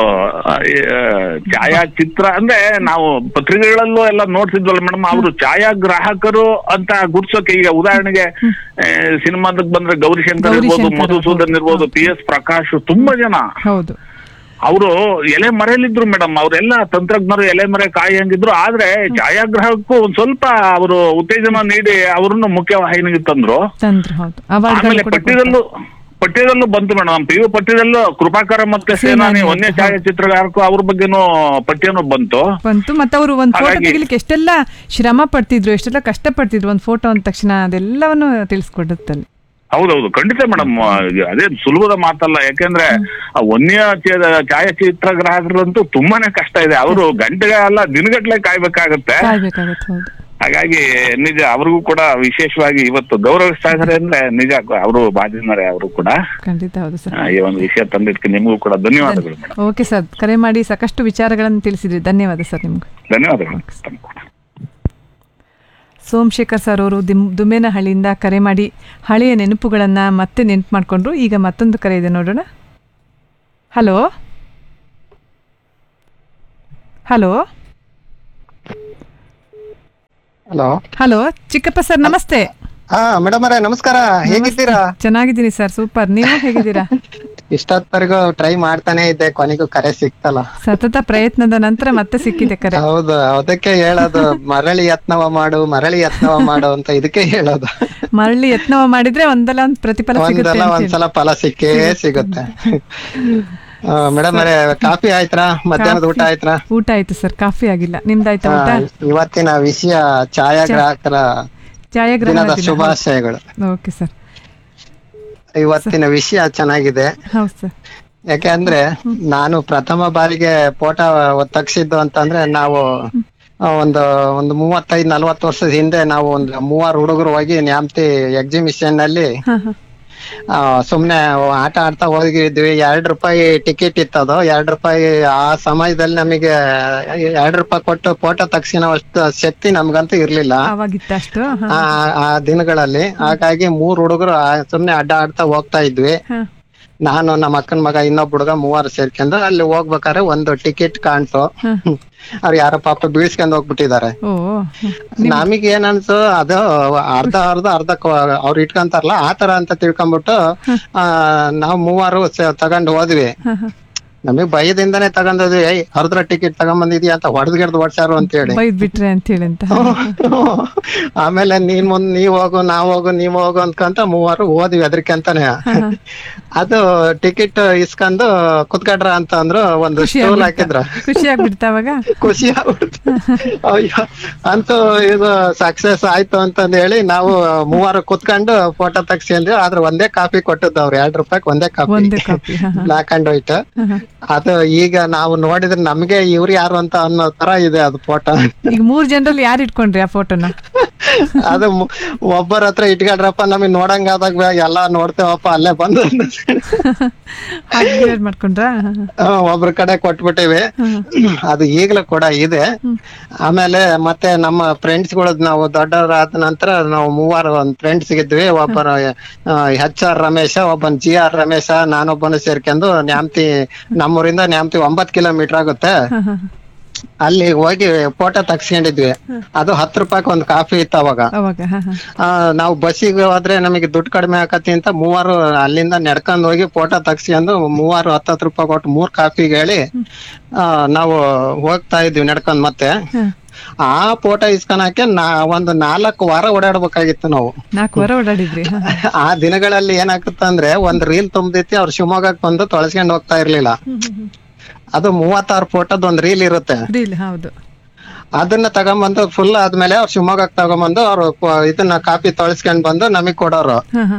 ಛಾಯಾಚಿತ್ರ ಅಂದ್ರೆ ನಾವು ಪತ್ರಿಕೆಗಳಲ್ಲೂ ಎಲ್ಲ ನೋಡ್ತಿದ್ವಲ್ಲ ಮೇಡಮ್, ಅವರು ಛಾಯಾಗ್ರಾಹಕರು ಅಂತ ಗುರ್ಸೋಕೆ, ಈಗ ಉದಾಹರಣೆಗೆ ಸಿನಿಮಾದಕ್ಕೆ ಬಂದ್ರೆ ಗೌರಿಶಂಕರ್ ಇರ್ಬೋದು, ಮಧುಸೂದನ್ ಇರ್ಬೋದು, PS ಪ್ರಕಾಶ್, ತುಂಬಾ ಜನ ಅವರು ಎಲೆ ಮರೆಯಲ್ಲಿದ್ರು ಮೇಡಮ್. ಅವರೆಲ್ಲ ತಂತ್ರಜ್ಞರು ಎಲೆ ಮರೆ ಕಾಯಿ ಹಂಗಿದ್ರು. ಆದ್ರೆ ಛಾಯಾಗ್ರಾಹಕ್ಕೂ ಒಂದ್ ಸ್ವಲ್ಪ ಅವರು ಉತ್ತೇಜನ ನೀಡಿ ಅವ್ರನ್ನು ಮುಖ್ಯವಾಹಿನಿಗೆ ತಂದ್ರು. ಆಮೇಲೆ ಪಠ್ಯದಲ್ಲೂ ಬಂತು ಮೇಡಮ್. PU ಪಠ್ಯದಲ್ಲೂ ಕೃಪಾಕರ ಮತ್ತೆ ಸೇನಾನಿ ಒಂದೇ ಛಾಯಾಚಿತ್ರಗಾರಕ್ಕೂ ಅವ್ರ ಬಗ್ಗೆನೂ ಪಠ್ಯನೂ ಬಂತು. ಮತ್ತೆ ಅವರು ಒಂದ್ ಫೋಟೋ ತೆಗಿಲಿಕ್ಕೆ ಎಷ್ಟೆಲ್ಲ ಶ್ರಮ ಪಡ್ತಿದ್ರು, ಎಷ್ಟೆಲ್ಲ ಕಷ್ಟ ಪಡ್ತಿದ್ರು ಒಂದ್ ಫೋಟೋ ಅಂದ ತಕ್ಷಣ, ಅದೆಲ್ಲವನ್ನು ತಿಳಿಸ್ಕೊಡುತ್ತಲ್ಲಿ. ಹೌದೌದು, ಖಂಡಿತ ಮೇಡಮ್. ಅದೇ ಸುಲಭದ ಮಾತಲ್ಲ. ಯಾಕೆಂದ್ರೆ ವನ್ಯ ಛಾಯಾಚಿತ್ರಗ್ರಾಹಕರಂತೂ ತುಂಬಾನೇ ಕಷ್ಟ ಇದೆ. ಅವರು ಗಂಟೆಗಲ್ಲ ದಿನಗಟ್ಲೆ ಕಾಯ್ಬೇಕಾಗತ್ತೆ. ಹಾಗಾಗಿ ನಿಜ ಅವ್ರಿಗೂ ಕೂಡ ವಿಶೇಷವಾಗಿ ಇವತ್ತು ಗೌರವಿಸ್ತಾ ಇದಾರೆ ಅಂದ್ರೆ ನಿಜ ಅವರು ಬಾಜಿನರೆ ಅವರು ಕೂಡ. ಖಂಡಿತ ಹೌದು ಸರ್. ಈ ಒಂದು ವಿಷಯ ತಂದಿದ್ದಕ್ಕೆ ನಿಮಗೂ ಕೂಡ ಧನ್ಯವಾದಗಳು ಮೇಡಮ್. ಓಕೆ ಸರ್, ಕರೆ ಮಾಡಿ ಸಾಕಷ್ಟು ವಿಚಾರಗಳನ್ನು ತಿಳಿಸಿದ್ರಿ. ಧನ್ಯವಾದ ಸರ್ ನಿಮ್ಗೆ. ಧನ್ಯವಾದಗಳು. ಸೋಮಶೇಖರ್ ಸರ್ ಅವರು ದುಮ್ಮೇನಹಳ್ಳಿಯಿಂದ ಕರೆ ಮಾಡಿ ಹಳೆಯ ನೆನಪುಗಳನ್ನು ಮತ್ತೆ ನೆನಪು ಮಾಡಿಕೊಂಡ್ರು. ಈಗ ಮತ್ತೊಂದು ಕರೆ ಇದೆ, ನೋಡೋಣ. ಹಲೋ ಹಲೋ ಹಲೋ ಹಲೋ ಚಿಕ್ಕಪ್ಪ ಸರ್ ನಮಸ್ತೆ. ಹಾ ಮೇಡಮ್ ಅವರೇ ನಮಸ್ಕಾರ, ಹೇಗಿದ್ದೀರಾ? ಚೆನ್ನಾಗಿದ್ದೀನಿ ಸರ್, ಸೂಪರ್. ನೀವು ಹೇಗಿದ್ದೀರಾ? ಇಷ್ಟೊತ್ತವರೆಗೂ ಟ್ರೈ ಮಾಡ್ತಾನೆ ಇದ್ದೆ, ಕೊನೆಗೂ ಕರೆ ಸಿಕ್ತಲ್ಲ. ಸತತ ಪ್ರಯತ್ನದ ನಂತರ ಮತ್ತೆ ಸಿಕ್ಕಿದೆ ಕರೆ. ಹೌದು, ಅದಕ್ಕೆ ಹೇಳೋದು ಮರಳಿ ಯತ್ನವ ಮಾಡು ಅಂತ ಇದಕ್ಕೆ ಹೇಳೋದು. ಮರಳಿ ಯತ್ನವ ಮಾಡಿದ್ರೆ ಒಂದಲ್ಲ ಒಂದು ಪ್ರತಿಫಲ ಸಿಗುತ್ತೆ ಅಂತ ಹೇಳಿ. ಒಂದ್ಸಲ ಫಲ ಸಿಕ್ಕೇ ಸಿಗುತ್ತೆ. ಮೇಡಮ್ ಅವರೇ ಕಾಫಿ ಆಯ್ತಾ? ಮಧ್ಯಾಹ್ನದ ಊಟ ಆಯ್ತಾ? ಊಟ ಆಯ್ತು ಸರ್, ಕಾಫಿ ಆಗಿಲ್ಲ. ನಿಮ್ದಾಯ್ತಾ ಊಟ? ಇವತ್ತಿನ ವಿಷಯ ಛಾಯಾಗ್ರಾಹಕರ ದಿನದ ಶುಭಾಶಯಗಳು. Okay sir. ಇವತ್ತಿನ ವಿಷಯ ಚೆನ್ನಾಗಿದೆ. ಹೌದು ಸರ್. ಯಾಕೆಂದ್ರೆ ನಾನು ಪ್ರಥಮ ಬಾರಿಗೆ ಫೋಟೋ ತೆಗ್ಸಿದ್ದು ಅಂತಂದ್ರೆ ನಾವು ಒಂದು 35-40 ವರ್ಷದ ಹಿಂದೆ ನಾವು ಒಂದು 3 ಹುಡುಗರು ಹೋಗಿ ನ್ಯಾಮತಿ ಎಕ್ಸಿಬಿಷನ್ ನಲ್ಲಿ ಸುಮ್ನೆ ಆಟ ಆಡ್ತಾ ಹೋಗಿದ್ವಿ. ₹2 ಟಿಕೆಟ್ ಇತ್ತದು. ₹2 ಆ ಸಮಯದಲ್ಲಿ ನಮಗೆ ₹2 ಕೊಟ್ಟು ಫೋಟೋ ತೆಗ್ಸಿನಷ್ಟು ಶಕ್ತಿ ನಮ್ಗಂತೂ ಇರ್ಲಿಲ್ಲ ಆ ದಿನಗಳಲ್ಲಿ. ಹಾಗಾಗಿ 3 ಹುಡುಗರು ಸುಮ್ನೆ ಅಡ್ಡ ಆಡ್ತಾ ಹೋಗ್ತಾ ಇದ್ವಿ. ನಾನು, ನಮ್ಮ ಅಕ್ಕನ ಮಗ, ಇನ್ನೊಬ್ಬ ಹುಡುಗ, 3 ಸೇರ್ಕೊಂಡು ಅಲ್ಲಿ ಹೋಗ್ಬೇಕಾದ್ರೆ ಒಂದು ಟಿಕೆಟ್ ಕಾಣ್ತು. ಅವ್ರು ಯಾರೋ ಪಾಪ ಬೀಳ್ಸ್ಕೊಂಡ್ ಹೋಗ್ಬಿಟ್ಟಿದ್ದಾರೆ. ನಮಗ್ ಏನನ್ಸು, ಅದು ಅರ್ಧ ಅವ್ರು ಇಟ್ಕೊಂತಾರಲ್ಲ ಆತರ ಅಂತ ತಿಳ್ಕೊಂಡ್ಬಿಟ್ಟು ನಾವ್ 3 ತಗೊಂಡ್ ಹೋದ್ವಿ. ನಮಗ್ ಭಯದಿಂದಾನೇ ತಗೊಂಡದ್ವಿ. ಅರ್ಧ ಟಿಕೆಟ್ ತಗೊಂಬಂದಿದ್ಯಾ ಅಂತ ಹೊಡೆದ್ಗಿಡ್ದು ಓಡ್ಸಾರು ಅಂತ ಹೇಳಿ ಬಿಟ್ರೆ ಅಂತ ಹೇಳಿ ಅಂತ. ಆಮೇಲೆ ನೀವ್ ಹೋಗು, ನೀವ್ ಹೋಗು ಅನ್ಕಂತ 3 ಹೋದ್ವಿ ಅದ್ರಕ್ಕಂತಾನೆ. ಅದು ಟಿಕೆಟ್ ಇಸ್ಕೊಂಡು ಕುತ್ಕಡ್ರ ಅಂತ ಅಂದ್ರು. ಒಂದು ಸ್ಟೂಲ್ ಹಾಕಿದ್ರ. ಖುಷಿ ಆಗ್ಬಿಡ್ತ ಅವಾಗ. ಖುಷಿ ಆಗ್ಬಿಡ್ತು. ಅಯ್ಯೋ ಅಂತೂ ಇದು ಸಕ್ಸಸ್ ಆಯ್ತು ಅಂತಂದ್ ಹೇಳಿ ನಾವು 3 ಕುತ್ಕೊಂಡು ಫೋಟೋ ತೆಗ್ಸ್ಕೊಂಡ್ವಿ. ಆದ್ರೆ ಒಂದೇ ಕಾಪಿ ಕೊಟ್ಟದ್ದು ಅವ್ರು. ₹2 ಒಂದೇ ಕಾಪಿ, ಬ್ಲಾಕ್ ಅಂಡ್ ವೈಟ್. ಅದು ಈಗ ನಾವು ನೋಡಿದ್ರೆ ನಮ್ಗೆ ಇವ್ರು ಯಾರು ಅಂತ ಅನ್ನೋ ತರ ಇದೆ ಅದು ಫೋಟೋ. ಈಗ 3 ಜನರಲ್ಲಿ ಯಾರು ಇಟ್ಕೊಂಡ್ರಿ ಆ ಫೋಟೋನ? ಅದು ಒಬ್ಬರ ಹತ್ರ ಇಟ್ಕೊಂಡ್ರಪ್ಪ, ನಮಗ್ ನೋಡಂಗಾದಾಗ ಎಲ್ಲಾ ನೋಡ್ತೇವಪ್ಪ ಅಲ್ಲೇ ಬಂದು ಮಾಡ್ಕೊಂಡ್ರ. ಒಬ್ರ ಕಡೆ ಕೊಟ್ಬಿಟ್ಟಿವಿ. ಅದು ಈಗ್ಲೂ ಕೂಡ ಇದೆ. ಆಮೇಲೆ ಮತ್ತೆ ನಮ್ಮ ಫ್ರೆಂಡ್ಸ್ ಗಳು, ನಾವು ದೊಡ್ಡವರಾದ ನಂತರ ನಾವು 3 ಒಂದ್ ಫ್ರೆಂಡ್ಸ್ ಇದ್ವಿ. ಒಬ್ಬರ HR ರಮೇಶ, ಒಬ್ಬನ್ GR ರಮೇಶ, ನಾನೊಬ್ಬನು ಸೇರ್ಕೊಂಡು ನಮ್ಮೂರಿಂದ ನ್ಯಾಮತಿ 9 ಕಿಲೋಮೀಟರ್ ಆಗುತ್ತೆ. ಅಲ್ಲಿ ಹೋಗಿ ಫೋಟೋ ತೆಗ್ಸ್ಕೊಂಡಿದ್ವಿ. ಅದು ₹10 ಒಂದು ಕಾಫಿ ಇತ್ತು ಅವಾಗ. ನಾವು ಬಸ್ಸಿಗೆ ಹೋದ್ರೆ ನಮಗೆ ದುಡ್ಡು ಕಡಿಮೆ ಆಕತಿ ಅಂತ 3 ಅಲ್ಲಿಂದ ನಡ್ಕೊಂಡ್ ಹೋಗಿ ಫೋಟೋ ತೆಗ್ಸ್ಕೊಂಡು 3 ₹10 ಕೊಟ್ಟು 3 ಕಾಫಿಗೆ ಹೇಳಿ ನಾವು ಹೋಗ್ತಾ ಇದ್ವಿ ನಡ್ಕೊಂಡ್. ಮತ್ತೆ ಆ ಫೋಟೋ ಇಸ್ಕೊಳಕ್ಕೆ ಒಂದು 4 ವಾರ ಓಡಾಡ್ಬೇಕಾಗಿತ್ತು ನಾವು. 4 ವಾರ ಓಡಾಡಿದ್ರಿ? ಆ ದಿನಗಳಲ್ಲಿ ಏನಾಗುತ್ತ ಅಂದ್ರೆ ಒಂದ್ ರೀಲ್ ತುಂಬಿದೈತಿ, ಅವ್ರು ಶಿವಮೊಗ್ಗಕ್ಕೆ ಬಂದು ತೊಳಸ್ಕೊಂಡ್ ಹೋಗ್ತಾ ಇರ್ಲಿಲ್ಲ. ಅದು 36 ಫೋಟೋದ್ ಒಂದ್ ರೀಲ್ ಇರುತ್ತೆ. ಅದನ್ನ ತಗೊಂಬಂದು ಫುಲ್ ಆದ್ಮೇಲೆ ಅವ್ರು ಶಿವಮೊಗ್ಗಕ್ಕೆ ತಗೊಂಬಂದು ಅವ್ರು ಇದನ್ನ ಕಾಪಿ ತೊಳಸ್ಕೊಂಡ್ ಬಂದು ನಮಗ್ ಕೊಡೋರು.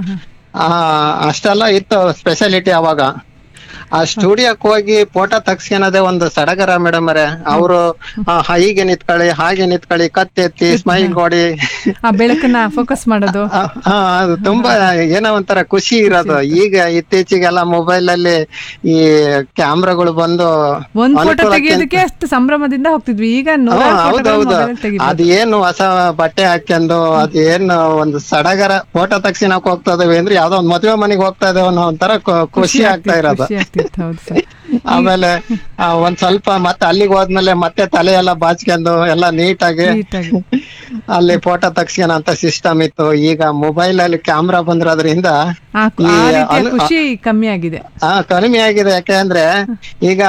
ಅಷ್ಟೆಲ್ಲ ಇತ್ತು ಸ್ಪೆಷಾಲಿಟಿ ಅವಾಗ. ಆ ಸ್ಟುಡಿಯೋಕ್ ಹೋಗಿ ಫೋಟೋ ತೆಗ್ಸ್ಕೊಳೋದೇ ಒಂದು ಸಡಗರ ಮೇಡಮ್ ಅವರೇ. ಅವರು ಹೀಗೆ ನಿಂತ್ಕೊಳ್ಳಿ, ಹಾಗೆ ನಿಂತ್ಕೊಳ್ಳಿ, ಕತ್ತೆತ್ತಿ ಸ್ಮೈಲ್ ಕೊಡಿ, ಬೆಳಕನ್ನ ಫೋಕಸ್ ಮಾಡೋದು. ಅದು ತುಂಬಾ ಏನೋ ಒಂಥರ ಖುಷಿ ಇರೋದು. ಈಗ ಇತ್ತೀಚೆಗೆಲ್ಲ ಮೊಬೈಲ್ ಅಲ್ಲಿ ಈ ಕ್ಯಾಮ್ರಾಗಳು ಬಂದು ಒಂದ್ ಫೋಟೋ ತೆಗಿಯೋದಕ್ಕೆ ಅಷ್ಟು ಸಂಭ್ರಮದಿಂದ ಹೋಗ್ತಿದ್ವಿ. ಈಗ ಹೌದೌದು, ಅದೇನು ಹೊಸ ಬಟ್ಟೆ ಹಾಕ್ಯಂದು ಅದೇನು ಒಂದು ಸಡಗರ ಫೋಟೋ ತೆಗ್ಸಿನಕ್ ಹೋಗ್ತಾ ಇದೇವೆ ಅಂದ್ರೆ ಯಾವ್ದೋ ಒಂದ್ ಮದ್ವೆ ಮನೆಗೆ ಹೋಗ್ತಾ ಇದೇವೆ ಅನ್ನೋ ಒಂಥರ ಖುಷಿ ಆಗ್ತಾ ಇರೋದು. ಆಮೇಲೆ ಒಂದ್ ಸ್ವಲ್ಪ ಮತ್ತೆ ಅಲ್ಲಿಗೆ ಹೋದ್ಮೇಲೆ ಮತ್ತೆ ತಲೆ ಎಲ್ಲ ಬಾಚ್ಕೊಂಡು ಎಲ್ಲ ನೀಟಾಗಿ ಅಲ್ಲಿ ಫೋಟೋ ತೆಗ್ಸ್ಕೊಳ ಅಂತ ಸಿಸ್ಟಮ್ ಇತ್ತು. ಈಗ ಮೊಬೈಲ್ ಅಲ್ಲಿ ಕ್ಯಾಮ್ರಾ ಬಂದಿರೋದ್ರಿಂದ ಖುಷಿ ಕಮ್ಮಿ ಆಗಿದೆ. ಕಡಿಮೆ ಆಗಿದೆ. ಯಾಕೆಂದ್ರೆ ಈಗ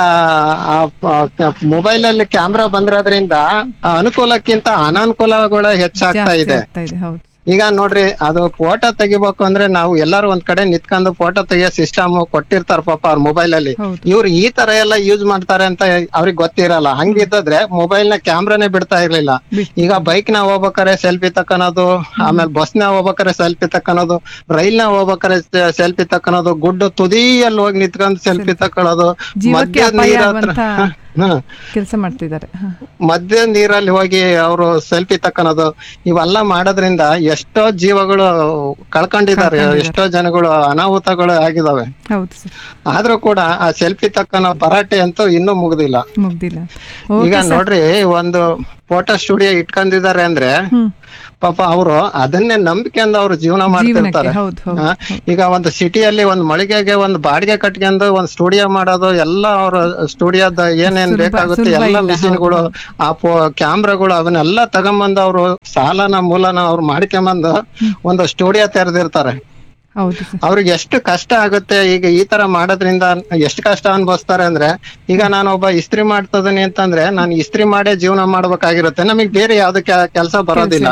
ಮೊಬೈಲ್ ಅಲ್ಲಿ ಕ್ಯಾಮ್ರಾ ಬಂದಿರೋದ್ರಿಂದ ಅನುಕೂಲಕ್ಕಿಂತ ಅನಾನುಕೂಲಗಳು ಹೆಚ್ಚಾಗ್ತಾ ಇದೆ. ಈಗ ನೋಡ್ರಿ, ಅದು ಫೋಟೋ ತೆಗಿಬೇಕು ಅಂದ್ರೆ ನಾವು ಎಲ್ಲಾರು ಒಂದ್ ಕಡೆ ನಿತ್ಕೊಂಡು ಫೋಟೋ ತೆಗಿಯೋ ಸಿಸ್ಟಮ್ ಕೊಟ್ಟಿರ್ತಾರ ಪಾಪ ಅವ್ರ ಮೊಬೈಲ್ ಅಲ್ಲಿ. ಇವ್ರು ಈ ತರ ಎಲ್ಲ ಯೂಸ್ ಮಾಡ್ತಾರೆ ಅಂತ ಅವ್ರಿಗೆ ಗೊತ್ತಿರಲ್ಲ. ಹಂಗಿದ್ರೆ ಮೊಬೈಲ್ ನ ಕ್ಯಾಮ್ರಾನೇ ಬಿಡ್ತಾ ಇರ್ಲಿಲ್ಲ. ಈಗ ಬೈಕ್ ನ ಹೋಗ್ಬೇಕಾರೆ ಸೆಲ್ಫಿ ತಕ್ಕನೋದು, ಆಮೇಲೆ ಬಸ್ ನ ಹೋಗ್ಬೇಕಾರೆ ಸೆಲ್ಫಿ ತಕ್ಕನೋದು, ರೈಲ್ ನ ಹೋಗ್ಬೇಕಾರೆ ಸೆಲ್ಫಿ ತಕ್ಕನೋದು, ಗುಡ್ಡ ತುದಿಯಲ್ಲಿ ಹೋಗಿ ನಿತ್ಕೊಂಡು ಸೆಲ್ಫಿ ತಕೊಳ್ಳೋದು, ಮಧ್ಯ ನೀರ್ ಹತ್ರ ಕೆಲಸ ಮಾಡ್ತಿದ್ದಾರೆ, ಮಧ್ಯ ನೀರಲ್ಲಿ ಹೋಗಿ ಅವರು ಸೆಲ್ಫಿ ತಕ್ಕನೋದು, ಇವೆಲ್ಲ ಮಾಡೋದ್ರಿಂದ ಎಷ್ಟೋ ಜೀವಗಳು ಕಳ್ಕೊಂಡಿದ್ದಾರೆ, ಎಷ್ಟೋ ಜನಗಳು ಅನಾಹುತಗಳು ಆಗಿದಾವೆ. ಆದ್ರೂ ಕೂಡ ಆ ಸೆಲ್ಫಿ ತಕ್ಕನೋ ಪರಾಟೆ ಅಂತೂ ಇನ್ನೂ ಮುಗ್ದಿಲ್ಲ. ಈಗ ನೋಡ್ರಿ, ಒಂದು ಫೋಟೋ ಸ್ಟುಡಿಯೋ ಇಟ್ಕೊಂಡಿದ್ದಾರೆ ಅಂದ್ರೆ ಪಾಪ ಅವರು ಅದನ್ನೇ ನಂಬಿಕೆಯಿಂದ ಅವ್ರು ಜೀವನ ಮಾಡ್ತಿರ್ತಾರೆ. ಈಗ ಒಂದು ಸಿಟಿಯಲ್ಲಿ ಒಂದು ಮಳಿಗೆಗೆ ಒಂದು ಬಾಡಿಗೆ ಕಟ್ಕೊಂಡು ಒಂದು ಸ್ಟುಡಿಯೋ ಮಾಡೋದು ಎಲ್ಲ ಅವ್ರ ಸ್ಟುಡಿಯೋದ ಏನೇನ್ ಬೇಕಾಗುತ್ತೆ ಎಲ್ಲ ಮಿಷಿನ್ಗಳು ಆ ಕ್ಯಾಮ್ರಾಗಳು ಅವನ್ನೆಲ್ಲ ತಗೊಂಬಂದು ಅವರು ಸಾಲನ ಮೂಲನ ಅವ್ರು ಮಾಡ್ಕೊಂಬಂದು ಒಂದು ಸ್ಟುಡಿಯೋ ತೆರೆದಿರ್ತಾರೆ. ಅವ್ರಿಗೆ ಎಷ್ಟು ಕಷ್ಟ ಆಗುತ್ತೆ. ಈಗ ಈ ತರ ಮಾಡೋದ್ರಿಂದ ಎಷ್ಟು ಕಷ್ಟ ಅನ್ಭವಿಸ್ತಾರೆ ಅಂದ್ರೆ, ಈಗ ನಾನು ಒಬ್ಬ ಇಸ್ತ್ರಿ ಮಾಡ್ತದೀನಿ ಅಂತಂದ್ರೆ ನಾನು ಇಸ್ತ್ರಿ ಮಾಡೇ ಜೀವನ ಮಾಡ್ಬೇಕಾಗಿರುತ್ತೆ, ನಮಗ್ ಬೇರೆ ಯಾವ್ದು ಕೆಲಸ ಬರೋದಿಲ್ಲ.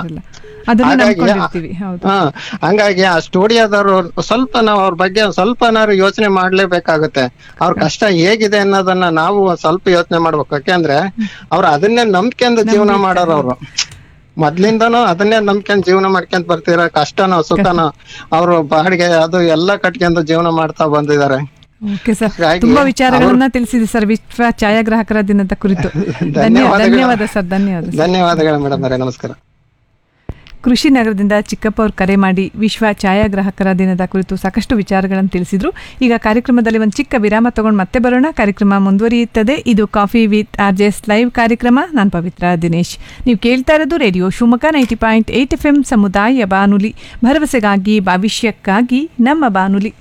ಹಂಗಾಗಿ ಆ ಸ್ಟುಡಿಯೋದವ್ರು ಸ್ವಲ್ಪ ನಾವು ಅವ್ರ ಬಗ್ಗೆ ಸ್ವಲ್ಪನಾರು ಯೋಚನೆ ಮಾಡ್ಲೇಬೇಕಾಗುತ್ತೆ. ಅವ್ರ ಕಷ್ಟ ಹೇಗಿದೆ ಅನ್ನೋದನ್ನ ನಾವು ಸ್ವಲ್ಪ ಯೋಚನೆ ಮಾಡ್ಬೇಕು. ಯಾಕೆಂದ್ರೆ ಅವ್ರು ಅದನ್ನೇ ನಂಬಿಕೆಂದು ಜೀವನ ಮಾಡೋರು. ಅವ್ರು ಮೊದ್ಲಿಂದನೂ ಅದನ್ನೇ ನಂಬ್ಕೊಂಡ್ ಜೀವನ ಮಾಡ್ಕೊಂತ ಬರ್ತಿರ, ಕಷ್ಟನೋ ಸುಖನೋ ಅವರು ಬಾಡಿಗೆ ಅದು ಎಲ್ಲ ಕಟ್ಕೊಂಡು ಜೀವನ ಮಾಡ್ತಾ ಬಂದಿದ್ದಾರೆ. ತುಂಬಾ ವಿಚಾರಗಳನ್ನ ತಿಳಿಸಿದೆ ಸರ್ ವಿಶ್ವ ಛಾಯಾಗ್ರಾಹಕರ ದಿನದ ಕುರಿತು. ಧನ್ಯವಾದ ಸರ್. ಧನ್ಯವಾದಗಳು ಮೇಡಮ್ ಅವರೇ, ನಮಸ್ಕಾರ. ಕೃಷಿ ನಗರದಿಂದ ಚಿಕ್ಕಪ್ಪ ಅವರು ಕರೆ ಮಾಡಿ ವಿಶ್ವ ಛಾಯಾಗ್ರಾಹಕರ ದಿನದ ಕುರಿತು ಸಾಕಷ್ಟು ವಿಚಾರಗಳನ್ನು ತಿಳಿಸಿದ್ರು. ಈಗ ಕಾರ್ಯಕ್ರಮದಲ್ಲಿ ಒಂದು ಚಿಕ್ಕ ವಿರಾಮ ತಗೊಂಡು ಮತ್ತೆ ಬರೋಣ. ಕಾರ್ಯಕ್ರಮ ಮುಂದುವರಿಯುತ್ತದೆ. ಇದು ಕಾಫಿ ವಿತ್ RJS ಲೈವ್ ಕಾರ್ಯಕ್ರಮ. ನಾನು ಪವಿತ್ರ ದಿನೇಶ್. ನೀವು ಕೇಳ್ತಾ ಇರೋದು ರೇಡಿಯೋ ಶಿವಮೊಗ್ಗ 90.8 FM ಸಮುದಾಯ ಬಾನುಲಿ, ಭರವಸೆಗಾಗಿ ಭವಿಷ್ಯಕ್ಕಾಗಿ ನಮ್ಮ ಬಾನುಲಿ.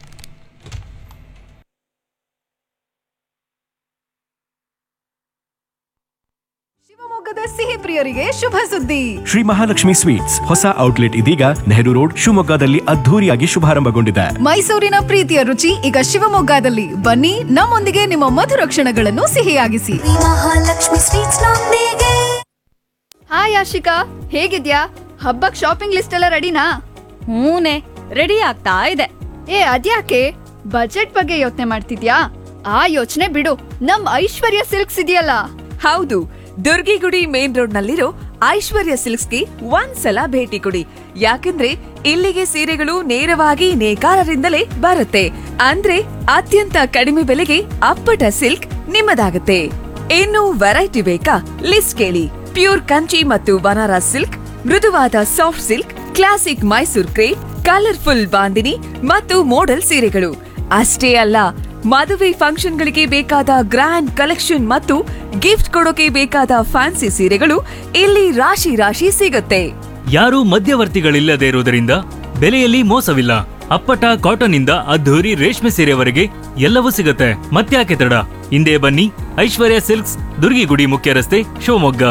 ಶಿವಮೊಗ್ಗದ ಸಿಹಿ ಪ್ರಿಯರಿಗೆ ಶುಭ ಸುದ್ದಿ. ಶ್ರೀ ಮಹಾಲಕ್ಷ್ಮಿ ಸ್ವೀಟ್ಸ್ ಹೊಸ ಔಟ್ಲೆಟ್ ಇದೀಗ ನೆಹರು ರೋಡ್ ಶಿವಮೊಗ್ಗದಲ್ಲಿ ಅದ್ಧೂರಿಯಾಗಿ ಶುಭಾರಂಭಗೊಂಡಿದೆ. ಮೈಸೂರಿನ ಪ್ರೀತಿಯ ರುಚಿ ಈಗ ಶಿವಮೊಗ್ಗದಲ್ಲಿ. ಬನ್ನಿ, ನಮ್ಮೊಂದಿಗೆ ನಿಮ್ಮ ಮಧುರ ಕ್ಷಣಗಳನ್ನು ಸಿಹಿಯಾಗಿಸಿ. ಮಹಾಲಕ್ಷ್ಮಿ ಸ್ವೀಟ್ಸ್ ನೊಂದಿಗೆ. ಹಾಯ್ ಆಶಿಕಾ, ಹೇಗಿದ್ಯಾ? ಹಬ್ಬಕ್ ಶಾಪಿಂಗ್ ಲಿಸ್ಟ್ ಎಲ್ಲ ರೆಡಿನಾ? ಹೂನೆ, ರೆಡಿ ಆಗ್ತಾ ಇದೆ. ಅದ್ಯಾಕೆ ಬಜೆಟ್ ಬಗ್ಗೆ ಯೋಚನೆ ಮಾಡ್ತಿದ್ಯಾ? ಆ ಯೋಚನೆ ಬಿಡು, ನಮ್ ಐಶ್ವರ್ಯ ಸಿಲ್ಕ್ಸ್ ಇದೆಯಲ್ಲ. ಹೌದು, ದುರ್ಗಿಗುಡಿ ಮೇನ್ ರೋಡ್ ನಲ್ಲಿರೋ ಐಶ್ವರ್ಯ ಸಿಲ್ಕ್ಸ್ಗೆ ಒಂದ್ಸಲ ಭೇಟಿ ಕೊಡಿ. ಯಾಕಂದ್ರೆ ಇಲ್ಲಿಗೆ ಸೀರೆಗಳು ನೇರವಾಗಿ ನೇಕಾರರಿಂದಲೇ ಬರುತ್ತೆ. ಅಂದ್ರೆ ಅತ್ಯಂತ ಕಡಿಮೆ ಬೆಲೆಗೆ ಅಪ್ಪಟ ಸಿಲ್ಕ್ ನಿಮ್ಮದಾಗುತ್ತೆ. ಇನ್ನು ವೆರೈಟಿ ಬೇಕಾ? ಲಿಸ್ಟ್ ಕೇಳಿ. ಪ್ಯೂರ್ ಕಂಚಿ ಮತ್ತು ಬನಾರಸ್ ಸಿಲ್ಕ್, ಮೃದುವಾದ soft silk, classic Mysore crepe, colourful bandhani ಮತ್ತು ಮೋಡಲ್ ಸೀರೆಗಳು ಅಷ್ಟೇ ಅಲ್ಲ, ಮದುವೆ ಫಂಕ್ಷನ್ಗಳಿಗೆ ಬೇಕಾದ ಗ್ರ್ಯಾಂಡ್ ಕಲೆಕ್ಷನ್ ಮತ್ತು ಗಿಫ್ಟ್ ಕೊಡೋಕೆ ಬೇಕಾದ ಫ್ಯಾನ್ಸಿ ಸೀರೆಗಳು ಇಲ್ಲಿ ರಾಶಿ ರಾಶಿ ಸಿಗುತ್ತೆ. ಯಾರೂ ಮಧ್ಯವರ್ತಿಗಳಿಲ್ಲದೆ ಇರುವುದರಿಂದ ಬೆಲೆಯಲ್ಲಿ ಮೋಸವಿಲ್ಲ. ಅಪ್ಪಟ ಕಾಟನ್ ಇಂದ ಅದ್ಧೂರಿ ರೇಷ್ಮೆ ಸೀರೆವರೆಗೆ ಎಲ್ಲವೂ ಸಿಗುತ್ತೆ. ಮತ್ತ್ಯಾಕೆ ತಡ? ಹಿಂದೆ ಬನ್ನಿ, ಐಶ್ವರ್ಯ ಸಿಲ್ಕ್ಸ್, ದುರ್ಗಿಗುಡಿ ಮುಖ್ಯ ರಸ್ತೆ, ಶಿವಮೊಗ್ಗ.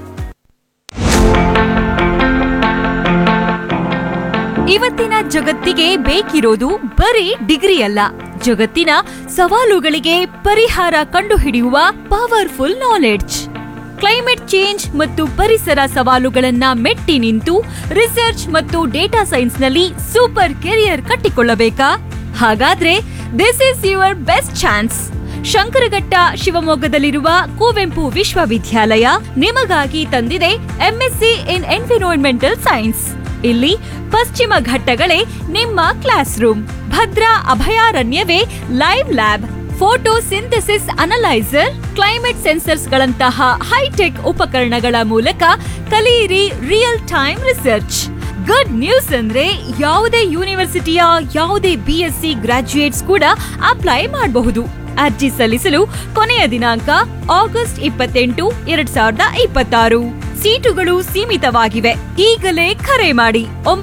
ಇವತ್ತಿನ ಜಗತ್ತಿಗೆ ಬೇಕಿರೋದು ಬರೀ ಡಿಗ್ರಿ ಅಲ್ಲ, ಜಗತ್ತಿನ ಸವಾಲುಗಳಿಗೆ ಪರಿಹಾರ ಕಂಡುಹಿಡಿಯುವ ಪವರ್ಫುಲ್ ನಾಲೆಡ್ಜ್. ಕ್ಲೈಮೇಟ್ ಚೇಂಜ್ ಮತ್ತು ಪರಿಸರ ಸವಾಲುಗಳನ್ನ ಮೆಟ್ಟಿ ನಿಂತು ರಿಸರ್ಚ್ ಮತ್ತು ಡೇಟಾ ಸೈನ್ಸ್ನಲ್ಲಿ ಸೂಪರ್ ಕೆರಿಯರ್ ಕಟ್ಟಿಕೊಳ್ಳಬೇಕಾ? ಹಾಗಾದ್ರೆ this is your best chance. Shankaraghatta ಶಿವಮೊಗ್ಗದಲ್ಲಿರುವ Kuvempu ವಿಶ್ವವಿದ್ಯಾಲಯ ನಿಮಗಾಗಿ ತಂದಿದೆ MSc ಇನ್ ಎನ್ವಿರಾನ್ಮೆಂಟಲ್ ಸೈನ್ಸ್. ಇಲ್ಲಿ ಪಶ್ಚಿಮ ಘಟ್ಟಗಳೇ ನಿಮ್ಮ class room, Bhadra ಅಭಯಾರಣ್ಯವೇ live lab, photo synthesis analyser, climate sensors ಗಳಂತಹ ಹೈಟೆಕ್ ಉಪಕರಣಗಳ ಮೂಲಕ ಕಲಿಯಿರಿ real time research. Good news ಅಂದ್ರೆ ಯಾವುದೇ ಯೂನಿವರ್ಸಿಟಿಯ ಯಾವುದೇ BSc ಗ್ರಾಜ್ಯುಯೇಟ್ಸ್ ಕೂಡ ಅಪ್ಲೈ ಮಾಡಬಹುದು. ಅರ್ಜಿ ಸಲ್ಲಿಸಲು ಕೊನೆಯ ದಿನಾಂಕ ಆಗಸ್ಟ್ 28, 2026. ಸೀಟುಗಳು ಸೀಮಿತವಾಗಿವೆ. ಈಗಲೇ ಕರೆ ಮಾಡಿ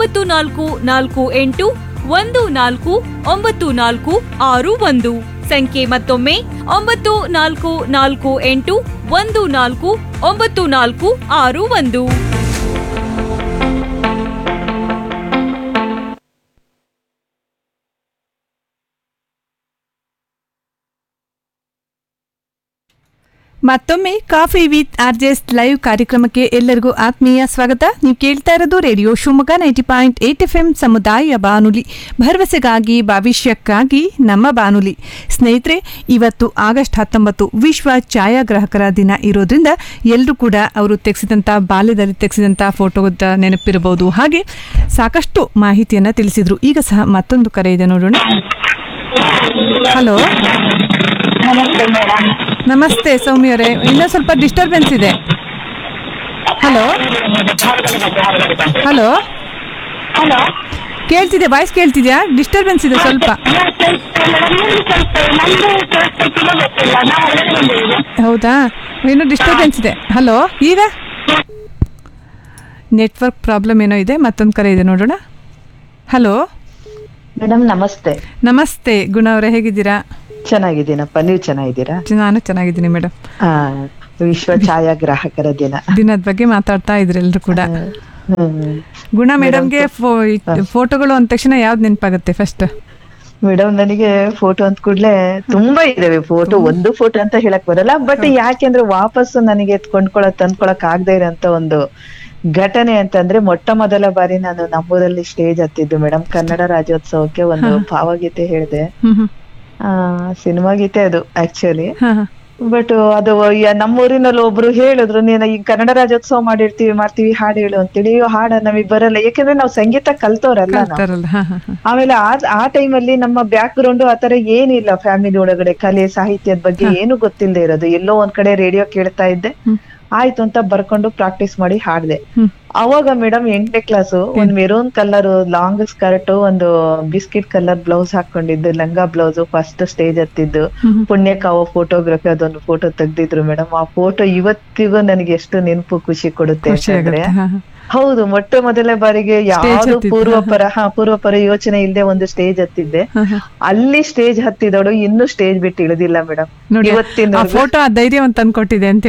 9448149461. ಸಂಖ್ಯೆ ಮತ್ತೊಮ್ಮೆ 9448149461. ಮತ್ತೊಮ್ಮೆ ಕಾಫಿ ವಿತ್ RJS ಲೈವ್ ಕಾರ್ಯಕ್ರಮಕ್ಕೆ ಎಲ್ಲರಿಗೂ ಆತ್ಮೀಯ ಸ್ವಾಗತ. ನೀವು ಕೇಳ್ತಾ ಇರೋದು ರೇಡಿಯೋ ಶಿವಮೊಗ್ಗ 90.8 FM ಸಮುದಾಯ ಬಾನುಲಿ, ಭರವಸೆಗಾಗಿ ಭವಿಷ್ಯಕ್ಕಾಗಿ ನಮ್ಮ ಬಾನುಲಿ. ಸ್ನೇಹಿತರೆ, ಇವತ್ತು ಆಗಸ್ಟ್ 19 ವಿಶ್ವ ಛಾಯಾಗ್ರಾಹಕರ ದಿನ ಇರೋದ್ರಿಂದ ಎಲ್ಲರೂ ಕೂಡ ಅವರು ತೆಗೆಸಿದಂಥ ಬಾಲ್ಯದಲ್ಲಿ ತೆಗೆಸಿದಂಥ ಫೋಟೋದ ನೆನಪಿರಬಹುದು. ಹಾಗೆ ಸಾಕಷ್ಟು ಮಾಹಿತಿಯನ್ನು ತಿಳಿಸಿದ್ರು. ಈಗ ಸಹ ಮತ್ತೊಂದು ಕರೆ ಇದೆ, ನೋಡೋಣ. ಹಲೋ, ನಮಸ್ತೆ ಸೌಮ್ಯ ಅವರೇ, ಇನ್ನೂ ಸ್ವಲ್ಪ ಡಿಸ್ಟರ್ಬೆನ್ಸ್ ಇದೆ. Hello hello, ಕೇಳ್ತಿದೆ, voice ಕೇಳ್ತಿದ್ಯಾ? ಡಿಸ್ಟರ್ಬೆನ್ಸ್ ಇದೆ ಸ್ವಲ್ಪ. ಹೌದಾ, ಇನ್ನೂ ಡಿಸ್ಟರ್ಬೆನ್ಸ್ ಇದೆ. ಹಲೋ, ಈಗ ನೆಟ್ವರ್ಕ್ ಪ್ರಾಬ್ಲಮ್ ಏನೋ ಇದೆ. ಮತ್ತೊಂದು ಕರೆ ಇದೆ, ನೋಡೋಣ. ಹಲೋ ಮೇಡಮ್ ನಮಸ್ತೆ. ನಮಸ್ತೆ ಗುಣ ಅವರೇ, ಹೇಗಿದ್ದೀರಾ? ಚೆನ್ನಾಗಿದ್ದೀನಪ್ಪ, ನೀವು ಚೆನ್ನಾಗಿದ್ದೀರಾ? ನಾನು ಚೆನ್ನಾಗಿದ್ದೀನಿ ಮೇಡಮ್. ವಿಶ್ವ ಛಾಯಾಗ್ರಾಹಕರ ದಿನದ ಬಗ್ಗೆ ಮಾತಾಡ್ತಾ ಇದ್ರಿ ಎಲ್ರು ಕೂಡ. ಗುಣ ಮೇಡಮ್ಗೆ ಫೋಟೋಗಳು ಅಂದ ತಕ್ಷಣ ಯಾವ್ದು ನೆನಪಾಗುತ್ತೆ ಫಸ್ಟ್? ಮೇಡಮ್ ನನಗೆ ಫೋಟೋ ಅಂದ ಕೂಡ್ಲೆ ತುಂಬಾ ಇದಾವೆ. ಒಂದು ಫೋಟೋ ಅಂತ ಹೇಳಕ್ ಬರಲ್ಲ, ಬಟ್ ಯಾಕೆಂದ್ರೆ ವಾಪಸ್ಸು ನನಗೆ ತಂದ್ಕೊಳಕ್ ಆಗದೆ ಇರೋಂತ ಒಂದು ಘಟನೆ ಅಂತಂದ್ರೆ, ಮೊಟ್ಟ ಮೊದಲ ಬಾರಿ ನಾನು ನಮ್ಮೂರಲ್ಲಿ ಸ್ಟೇಜ್ ಹತ್ತಿದ್ದು ಮೇಡಮ್. ಕನ್ನಡ ರಾಜ್ಯೋತ್ಸವಕ್ಕೆ ಒಂದು ಭಾವಗೀತೆ ಹೇಳಿದೆ. ಸಿನಿಮಾ ಗೀತೆ ಅದು ಆಕ್ಚುಲಿ. ಬಟ್ ಅದು ನಮ್ಮೂರಿನಲ್ಲಿ ಒಬ್ರು ಹೇಳಿದ್ರು, ನೀನು ಈಗ ಕನ್ನಡ ರಾಜ್ಯೋತ್ಸವ ಮಾಡ್ತೀವಿ ಹಾಡು ಹೇಳು ಅಂತೇಳಿ. ಹಾಡ ನಮಗ್ ಬರಲ್ಲ, ಯಾಕಂದ್ರೆ ನಾವು ಸಂಗೀತ ಕಲ್ತವ್ರಲ್ಲ. ಆಮೇಲೆ ಆ ಟೈಮಲ್ಲಿ ನಮ್ಮ ಬ್ಯಾಕ್ ಗ್ರೌಂಡ್ ಆತರ ಏನಿಲ್ಲ, ಫ್ಯಾಮಿಲಿ ಒಳಗಡೆ ಕಲೆ ಸಾಹಿತ್ಯದ ಬಗ್ಗೆ ಏನು ಗೊತ್ತಿಲ್ಲದೆ ಇರೋದು. ಎಲ್ಲೋ ಒಂದ್ ಕಡೆ ರೇಡಿಯೋ ಕೇಳ್ತಾ ಇದ್ದೆ, ಆಯ್ತು ಅಂತ ಬರ್ಕೊಂಡು ಪ್ರಾಕ್ಟೀಸ್ ಮಾಡಿ ಹಾಡ್ದೆ. ಅವಾಗ ಮೇಡಮ್ 8ನೇ ಕ್ಲಾಸು, ಒಂದ್ ಮೆರೂನ್ ಕಲರ್ ಲಾಂಗ್ ಸ್ಕರ್ಟ್, ಒಂದು ಬಿಸ್ಕಿಟ್ ಕಲರ್ ಬ್ಲೌಸ್ ಹಾಕೊಂಡಿದ್ದು, ಲಂಗ ಬ್ಲೌಸ್, ಫಸ್ಟ್ ಸ್ಟೇಜ್ ಹತ್ತಿದ್ದು. ಪುಣ್ಯಕಾವ ಫೋಟೋಗ್ರಫಿ ಅದೊಂದು ಫೋಟೋ ತೆಗ್ದಿದ್ರು ಮೇಡಮ್. ಆ ಫೋಟೋ ಇವತ್ತಿಗೂ ನನಗೆ ಎಷ್ಟು ನೆನಪು, ಖುಷಿ ಕೊಡುತ್ತೆ ಅಂತಂದ್ರೆ. ಹೌದು, ಮೊಟ್ಟ ಮೊದಲ ಬಾರಿಗೆ ಯಾವ್ದು ಪೂರ್ವಪರ ಯೋಚನೆ ಇಲ್ಲದೆ ಒಂದು ಸ್ಟೇಜ್ ಹತ್ತಿದ್ದೆ. ಅಲ್ಲಿ ಸ್ಟೇಜ್ ಹತ್ತಿದವಳು ಇನ್ನು ಸ್ಟೇಜ್ ಬಿಟ್ಟು ಇಳಿದಿಲ್ಲ ಮೇಡಮ್. ಇವತ್ತಿನ ಫೋಟೋ ಧೈರ್ಯ ತಂದ್ಕೊಟ್ಟಿದೆ ಅಂತ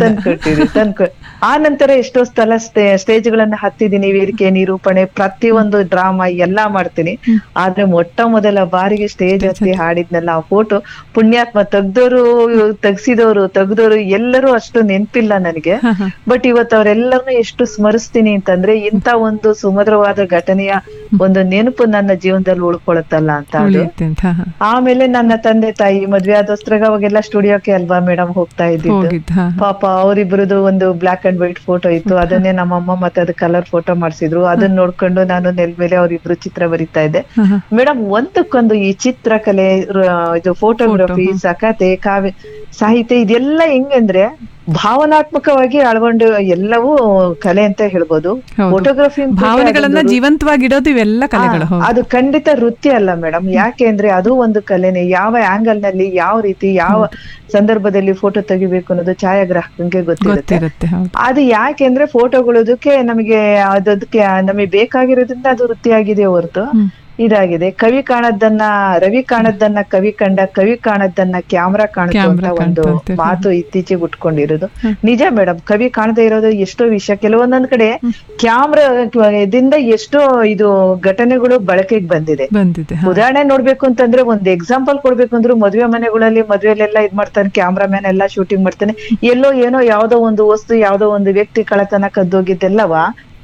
ಆ ನಂತರ ಎಷ್ಟೋ ಸ್ಥಳ ಸ್ಟೇಜ್ ಗಳನ್ನ ಹತ್ತಿದ್ದೀನಿ, ವೇದಿಕೆ ನಿರೂಪಣೆ, ಪ್ರತಿಯೊಂದು ಡ್ರಾಮಾ ಎಲ್ಲಾ ಮಾಡ್ತೀನಿ. ಆದ್ರೆ ಮೊಟ್ಟ ಮೊದಲ ಬಾರಿಗೆ ಸ್ಟೇಜ್ ಹತ್ತಿ ಹಾಡಿದ್ನಲ್ಲ, ಆ ಫೋಟೋ ಪುಣ್ಯಾತ್ಮ ತೆಗ್ದೋರು ಎಲ್ಲರೂ ಅಷ್ಟು ನೆನ್ಪಿಲ್ಲ ನನಗೆ. ಬಟ್ ಇವತ್ತು ಅವರೆಲ್ಲರನ್ನು ಎಷ್ಟು ಸ್ಮರಿಸ್ತೀನಿ ಅಂತಂದ್ರೆ, ಇಂತ ಒಂದು ಸುಮಧುರವಾದ ಘಟನೆಯ ಒಂದು ನೆನಪು ನನ್ನ ಜೀವನದಲ್ಲಿ ಉಳ್ಕೊಳತ್ತಲ್ಲ ಅಂತ. ಆಮೇಲೆ ನನ್ನ ತಂದೆ ತಾಯಿ ಮದ್ವೆ ಆದೋಸ್ತ್ರಾಗ ಅವಾಗೆಲ್ಲ ಸ್ಟುಡಿಯೋಕ್ಕೆ ಅಲ್ವಾ ಮೇಡಮ್ ಹೋಗ್ತಾ ಇದ್ದಿದ್ದು. ಪಾಪ ಅವರಿಬ್ರದ್ದು ಒಂದು ಬ್ಲಾಕ್ ಅಂಡ್ ವೈಟ್ ಫೋಟೋ ಇತ್ತು, ಅದನ್ನೇ ನಮ್ಮಮ್ಮ ಮತ್ತೆ ಅದು ಕಲರ್ ಫೋಟೋ ಮಾಡ್ಸಿದ್ರು. ಅದನ್ನ ನೋಡ್ಕೊಂಡು ನಾನು ನೆಲ ಮೇಲೆ ಅವ್ರಿಬ್ರು ಚಿತ್ರ ಬರಿತಾ ಇದ್ದೆ ಮೇಡಮ್. ಒಂದಕ್ಕೊಂದು ಈ ಚಿತ್ರಕಲೆ, ಇದು ಫೋಟೋಗ್ರಫಿ, ಕತೆ, ಕಾವ್ಯ ಸಾಹಿತ್ಯ, ಇದೆಲ್ಲ ಹೆಂಗಂದ್ರೆ ಭಾವನಾತ್ಮಕವಾಗಿ ಅಳಗೊಂಡು ಎಲ್ಲವೂ ಕಲೆ ಅಂತ ಹೇಳ್ಬೋದು. ಫೋಟೋಗ್ರಫಿ ಭಾವನೆಗಳನ್ನ ಜೀವಂತವಾಗಿಡೋದು ಇವೆಲ್ಲ ಕಲೆಗಳು. ಅದು ಖಂಡಿತ ವೃತ್ತಿ ಅಲ್ಲ ಮೇಡಮ್. ಯಾಕೆ ಅಂದ್ರೆ ಅದು ಒಂದು ಕಲೆನೆ. ಯಾವ ಆಂಗಲ್ ನಲ್ಲಿ, ಯಾವ ರೀತಿ, ಯಾವ ಸಂದರ್ಭದಲ್ಲಿ ಫೋಟೋ ತೆಗಿಬೇಕು ಅನ್ನೋದು ಛಾಯಾಗ್ರಾಹಕನಿಗೆ ಗೊತ್ತಿರುತ್ತೆ. ಅದು ಯಾಕೆಂದ್ರೆ ಫೋಟೋಗಳದಕ್ಕೆ ನಮಗೆ ನಮಗೆ ಬೇಕಾಗಿರೋದ್ರಿಂದ ಅದು ವೃತ್ತಿಯಾಗಿದೆ ಹೊರತು ಇದಾಗಿದೆ. ಕವಿ ಕಾಣದ್ದನ್ನ ರವಿ ಕಾಣದ್ದನ್ನ ಕವಿ ಕಂಡ, ಕವಿ ಕಾಣದ್ದನ್ನ ಕ್ಯಾಮ್ರಾ ಕಾಣುತ್ತೆ ಅಂತ ಒಂದು ಮಾತು ಇತ್ತೀಚೆಗೆ ಉಟ್ಕೊಂಡಿರೋದು ನಿಜ ಮೇಡಮ್. ಕವಿ ಕಾಣದೇ ಇರೋದು ಎಷ್ಟೋ ವಿಷಯ. ಕೆಲವೊಂದೊಂದ್ ಕಡೆ ಕ್ಯಾಮ್ರಾದಿಂದ ಎಷ್ಟೋ ಇದು ಘಟನೆಗಳು ಬಳಕೆಗೆ ಬಂದಿದೆ. ಉದಾಹರಣೆ ನೋಡ್ಬೇಕು ಅಂತಂದ್ರೆ, ಒಂದ್ ಎಕ್ಸಾಂಪಲ್ ಕೊಡ್ಬೇಕು ಅಂದ್ರೆ, ಮದ್ವೆಲೆಲ್ಲ ಇದ್ ಮಾಡ್ತಾನೆ, ಕ್ಯಾಮ್ರಾಮನ್ ಎಲ್ಲಾ ಶೂಟಿಂಗ್ ಮಾಡ್ತಾನೆ. ಎಲ್ಲೋ ಏನೋ ಯಾವ್ದೋ ಒಂದು ವಸ್ತು, ಯಾವ್ದೋ ಒಂದು ವ್ಯಕ್ತಿ ಕಳ್ಳತನ ಕದ್ದೋಗಿದ್ದೆಲ್ಲವಾ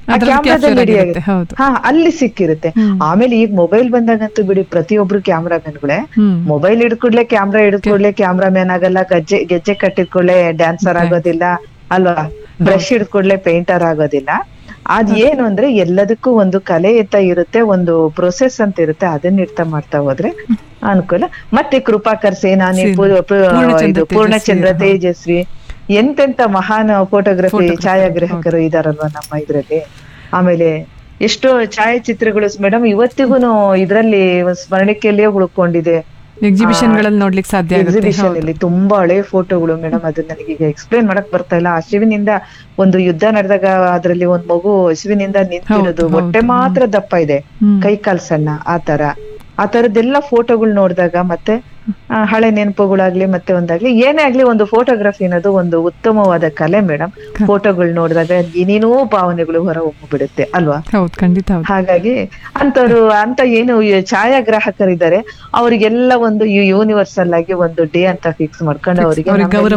ಅಲ್ಲಿ ಸಿಕ್ಕಿರುತ್ತೆ. ಆಮೇಲೆ ಈಗ ಮೊಬೈಲ್ ಬಂದಾಗಂತೂ ಬಿಡಿ, ಪ್ರತಿಯೊಬ್ರು ಕ್ಯಾಮ್ರಾಮನ್ಗಳೇ. ಮೊಬೈಲ್ ಹಿಡ್ಕೊಡ್ಲೆ ಕ್ಯಾಮ್ರಾಮನ್ ಆಗಲ್ಲ, ಗೆಜ್ಜೆ ಕಟ್ಟಿದ್ಕೊಳ್ಳೆ ಡ್ಯಾನ್ಸರ್ ಆಗೋದಿಲ್ಲ ಅಲ್ವಾ, ಬ್ರಷ್ ಹಿಡ್ಕೊಡ್ಲೆ ಪೇಂಟರ್ ಆಗೋದಿಲ್ಲ. ಅದ್ ಏನು ಅಂದ್ರೆ ಎಲ್ಲದಕ್ಕೂ ಒಂದು ಕಲೆ ಅಂತ ಇರುತ್ತೆ, ಒಂದು ಪ್ರೊಸೆಸ್ ಅಂತ ಇರುತ್ತೆ. ಅದನ್ನ ಇರ್ತಾ ಮಾಡ್ತಾ ಹೋದ್ರೆ ಅನುಕೂಲ. ಮತ್ತೆ ಕೃಪಾಕರ್ ಸೇನಾನಿ, ಪೂರ್ಣಚಂದ್ರ ತೇಜಸ್ವಿ, ಎಂತೆಂತ ಮಹಾನ್ ಫೋಟೋಗ್ರಫಿ ಛಾಯಾಗ್ರಾಹಕರು ಇದಾರಲ್ವಾ ನಮ್ಮ ಇದ್ರಲ್ಲಿ. ಆಮೇಲೆ ಎಷ್ಟೋ ಛಾಯಾಚಿತ್ರಗಳು ಮೇಡಮ್ ಇವತ್ತಿಗೂ ಇದ್ರಲ್ಲಿ ಸ್ಮರಣಿಕೆಯಲ್ಲೇ ಉಳ್ಕೊಂಡಿದೆ. ಎಕ್ಸಿಬಿಷನ್ ಗಳಲ್ಲಿ ನೋಡ್ಲಿಕ್ಕೆ ಸಾಧ್ಯ. ಎಕ್ಸಿಬಿಷನ್ ಅಲ್ಲಿ ತುಂಬಾ ಹಳೆ ಫೋಟೋಗಳು ಮೇಡಮ್. ಅದು ನನಗೆ ಎಕ್ಸ್ಪ್ಲೇನ್ ಮಾಡಕ್ ಬರ್ತಾ ಇಲ್ಲ. ಹಸಿವಿನಿಂದ ಒಂದು ಯುದ್ಧ ನಡೆದಾಗ ಅದ್ರಲ್ಲಿ ಒಂದ್ ಮಗು ಹಸಿವಿನಿಂದ ನಿಂತಿರೋದು, ಹೊಟ್ಟೆ ಮಾತ್ರ ದಪ್ಪ ಇದೆ, ಕೈ ಕಾಲ್ ಸಣ್ಣ, ಆ ತರದ್ದೆಲ್ಲ ಫೋಟೋಗಳು ನೋಡಿದಾಗ ಮತ್ತೆ ಹಳೆ ನೆನಪುಗಳಾಗ್ಲಿ ಮತ್ತೆ ಒಂದಾಗ್ಲಿ ಏನೇ ಆಗ್ಲಿ, ಒಂದು ಫೋಟೋಗ್ರಫಿ ಅನ್ನೋದು ಒಂದು ಉತ್ತಮವಾದ ಕಲೆ ಮೇಡಮ್. ಫೋಟೋಗಳು ನೋಡಿದಾಗ ಏನೇನೋ ಭಾವನೆಗಳು ಹೊರ ಹೊಮ್ಮಿಬಿಡುತ್ತೆ ಅಲ್ವಾ? ಹಾಗಾಗಿ ಅಂತ ಏನು ಛಾಯಾಗ್ರಾಹಕರಿದ್ದಾರೆ ಅವರಿಗೆಲ್ಲ ಒಂದು ಯೂನಿವರ್ಸಲ್ ಆಗಿ ಒಂದು ಡೇ ಅಂತ ಫಿಕ್ಸ್ ಮಾಡ್ಕೊಂಡು ಅವರಿಗೆ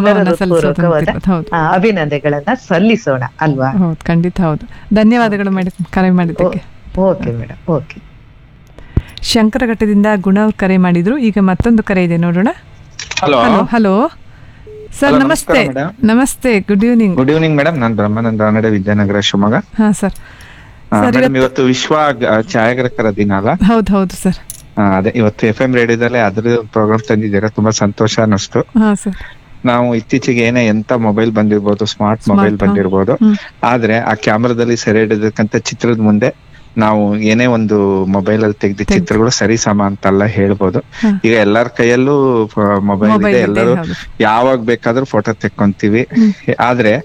ಅಭಿನಂದನೆಗಳನ್ನ ಸಲ್ಲಿಸೋಣ ಅಲ್ವಾ? ಖಂಡಿತ ಹೌದು. ಧನ್ಯವಾದಗಳು ಮೇಡಮ್ ಕರೆ ಮಾಡಿದ್ದಕ್ಕೆ. Okay madam, okay. ಶಂಕರಘಟ್ಟದಿಂದ ಗುಣ ಅವ್ರು ಕರೆ ಮಾಡಿದ್ರು. ಈಗ ಮತ್ತೊಂದು ಕರೆ ಇದೆ, ನೋಡೋಣ. ಹಲೋ ಸರ್, ನಮಸ್ತೆ. ನಮಸ್ತೆ, good evening. Good evening madam. ನಾನು ಬ್ರಹ್ಮಾನಂದ ರಾನಡೆ, ವಿದ್ಯಾನಗರ, ಶಿವಮೊಗ್ಗ. ಹಾ ಸರ್. ಇವತ್ತು ವಿಶ್ವ ಛಾಯಾಗ್ರಾಹಕರ ದಿನ ಅಲ್ಲ? ಹೌದು ಸರ್. ಅದೇ ಇವತ್ತು FM ರೇಡಿಯೋದಲ್ಲೇ ಅದ್ರ ಪ್ರೋಗ್ರಾಮ್ ತಂದಿದ್ದೀರಾ, ತುಂಬಾ ಸಂತೋಷ ಅನ್ನಿಸ್ತು. ನಾವು ಇತ್ತೀಚೆಗೆ ಎಂತ ಮೊಬೈಲ್ ಬಂದಿರ್ಬೋದು, ಸ್ಮಾರ್ಟ್ ಮೊಬೈಲ್ ಬಂದಿರ್ಬೋದು, ಆದ್ರೆ ಆ ಕ್ಯಾಮ್ರಾದಲ್ಲಿ ಸೆರೆ ಹಿಡಿದಕ್ಕಂತ ಚಿತ್ರದ ಮುಂದೆ ನಾವು ಏನೇ ಒಂದು ಮೊಬೈಲ್ ಅಲ್ಲಿ ತೆಗೆದ ಚಿತ್ರಗಳು ಸರಿ ಸಮ ಅಂತಲ್ಲ ಹೇಳ್ಬೋದು. ಈಗ ಎಲ್ಲರ ಕೈಯಲ್ಲೂ ಮೊಬೈಲ್ ಇದೆ, ಎಲ್ಲರೂ ಯಾವಾಗ ಬೇಕಾದ್ರೂ ಫೋಟೋ ತೆಕ್ಕೊಂತೀವಿ. ಆದ್ರೆ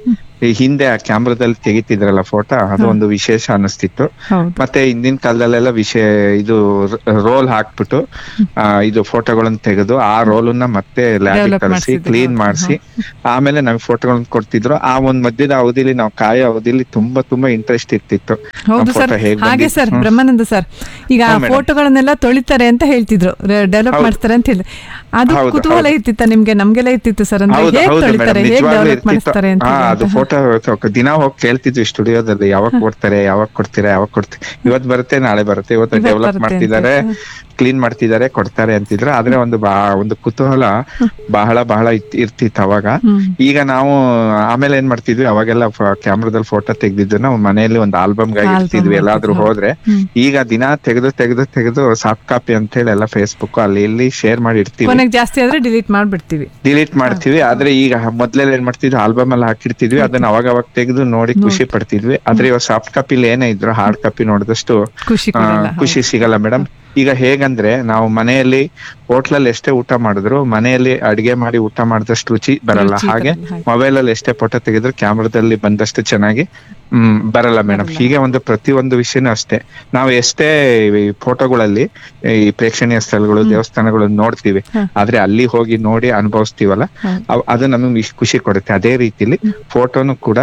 ಈ ಹಿಂದೆ ಆ ಕ್ಯಾಮ್ರಾದಲ್ಲಿ ತೆಗಿತಿದ್ರಲ್ಲ ಫೋಟೋ, ಅದು ಒಂದು ವಿಶೇಷ ಅನಿಸ್ತಿತ್ತು. ಮತ್ತೆ ಹಿಂದಿನ ಕಾಲದಲ್ಲೆಲ್ಲ ಇದು ರೋಲ್ ಹಾಕ್ಬಿಟ್ಟು ಇದು ಫೋಟೋಗಳನ್ನ ತೆಗೆದು ಆ ರೋಲನ್ನ ಮತ್ತೆ ಲ್ಯಾಬ್ ಕಳಿಸಿ ಕ್ಲೀನ್ ಮಾಡಿಸಿ ಆಮೇಲೆ ನಮ್ಗೆ ಫೋಟೋಗಳನ್ನ ಕೊಡ್ತಿದ್ರು. ಆ ಒಂದ್ ಮಧ್ಯದ ಅವಧಿಲಿ ನಾವು ಕಾಯೋ ಅವಧಿಲಿ ತುಂಬಾ ಇಂಟ್ರೆಸ್ಟ್ ಇರ್ತಿತ್ತು. ಹಾಗೆ ಸರ್ ಬ್ರಹ್ಮಾನಂದ ಸರ್, ಈಗ ಫೋಟೋಗಳನ್ನೆಲ್ಲ ತೊಳಿತಾರೆ ಅಂತ ಹೇಳ್ತಿದ್ರು, ಡೆವಲಪ್ ಮಾಡ್ತಾರೆ ಅಂತ ಹೇಳಿ, ಅದು ಕುತೂಹಲ ಇರ್ತಿತ್ತ ನಿಮ್ಗೆ? ನಮ್ಗೆಲ್ಲ ಇರ್ತಿತ್ತು ಸರ್, ಅಂದ್ರೆ ಹೇಗೆ ತೊಳಿತಾರೆ, ಹೇಗೆ ಡೆವಲಪ್ ಮಾಡ್ತಾರೆ ಅಂತ. ಅದು ಫೋಟೋ ದಿನ ಹೋಗಿ ಕೇಳ್ತಿದ್ವಿ ಸ್ಟುಡಿಯೋದಲ್ಲಿ, ಯಾವಾಗ ಕೊಡ್ತಾರೆ, ಯಾವಾಗ ಕೊಡ್ತೀರಾ, ಯಾವಾಗ ಕೊಡ್ತೀವಿ, ಇವತ್ತು ಬರುತ್ತೆ ನಾಳೆ ಬರುತ್ತೆ, ಇವತ್ತು ಡೆವಲಪ್ ಮಾಡ್ತಿದ್ದಾರೆ, ಕ್ಲೀನ್ ಮಾಡ್ತಿದ್ದಾರೆ, ಕೊಡ್ತಾರೆ ಅಂತಿದ್ರು. ಆದ್ರೆ ಒಂದು ಕುತೂಹಲ ಬಹಳ ಇರ್ತಿತ್ತು ಅವಾಗ. ಈಗ ನಾವು ಆಮೇಲೆ ಏನ್ ಮಾಡ್ತಿದ್ವಿ, ಅವಾಗೆಲ್ಲ ಕ್ಯಾಮ್ರಾದಲ್ಲಿ ಫೋಟೋ ತೆಗ್ದಿದ್ದು ನಾವು ಮನೆಯಲ್ಲಿ ಒಂದು ಆಲ್ಬಮ್ಗಾಗಿ ಇರ್ತಿದ್ವಿ ಎಲ್ಲಾದ್ರೂ ಹೋದ್ರೆ. ಈಗ ದಿನ ತೆಗೆದು ಸಾಫ್ಟ್ ಕಾಪಿ ಅಂತ ಹೇಳಿ ಎಲ್ಲ ಫೇಸ್ಬುಕ್ ಅಲ್ಲಿ ಇಲ್ಲಿ ಶೇರ್ ಮಾಡಿ ಇಡ್ತೀವಿ. ಜಾಸ್ತಿ ಆದ್ರೆ ಡಿಲೀಟ್ ಮಾಡ್ತೀವಿ. ಆದ್ರೆ ಈಗ ಮೊದ್ಲೆಲ್ಲ ಏನ್ ಮಾಡ್ತಿದ್ವಿ, ಆಲ್ಬಮ್ ಎಲ್ಲ ಹಾಕಿಡ್ತಿದ್ವಿ, ಅದನ್ನ ಅವಾಗ ತೆಗೆದು ನೋಡಿ ಖುಷಿ ಪಡ್ತಿದ್ವಿ. ಆದ್ರೆ ಇವಾಗ ಸಾಫ್ಟ್ ಕಾಪಿಲಿ ಏನೇ ಇದ್ರು ಹಾರ್ಡ್ ಕಾಪಿ ನೋಡಿದಷ್ಟು ಖುಷಿ ಸಿಗಲ್ಲ ಮೇಡಮ್. ಈಗ ಹೇಗಂದ್ರೆ ನಾವು ಮನೆಯಲ್ಲಿ ಹೋಟ್ಲಲ್ಲಿ ಎಷ್ಟೇ ಊಟ ಮಾಡಿದ್ರು ಮನೆಯಲ್ಲಿ ಅಡಿಗೆ ಮಾಡಿ ಊಟ ಮಾಡಿದಷ್ಟು ರುಚಿ ಬರಲ್ಲ. ಹಾಗೆ ಮೊಬೈಲ್ ಅಲ್ಲಿ ಎಷ್ಟೇ ಫೋಟೋ ತೆಗೆದ್ರು ಕ್ಯಾಮ್ರಾದಲ್ಲಿ ಬಂದಷ್ಟು ಚೆನ್ನಾಗಿ ಬರಲ್ಲ ಮೇಡಮ್. ಹೀಗೆ ಪ್ರತಿಯೊಂದು ವಿಷಯನೂ ಅಷ್ಟೇ. ನಾವು ಎಷ್ಟೇ ಫೋಟೋಗಳಲ್ಲಿ ಈ ಪ್ರೇಕ್ಷಣೀಯ ಸ್ಥಳಗಳು, ದೇವಸ್ಥಾನಗಳು ನೋಡ್ತೀವಿ, ಆದ್ರೆ ಅಲ್ಲಿ ಹೋಗಿ ನೋಡಿ ಅನುಭವಿಸ್ತೀವಲ್ಲ, ಅದು ನಮಗೆ ಖುಷಿ ಕೊಡುತ್ತೆ. ಅದೇ ರೀತಿಲಿ ಫೋಟೋನು ಕೂಡ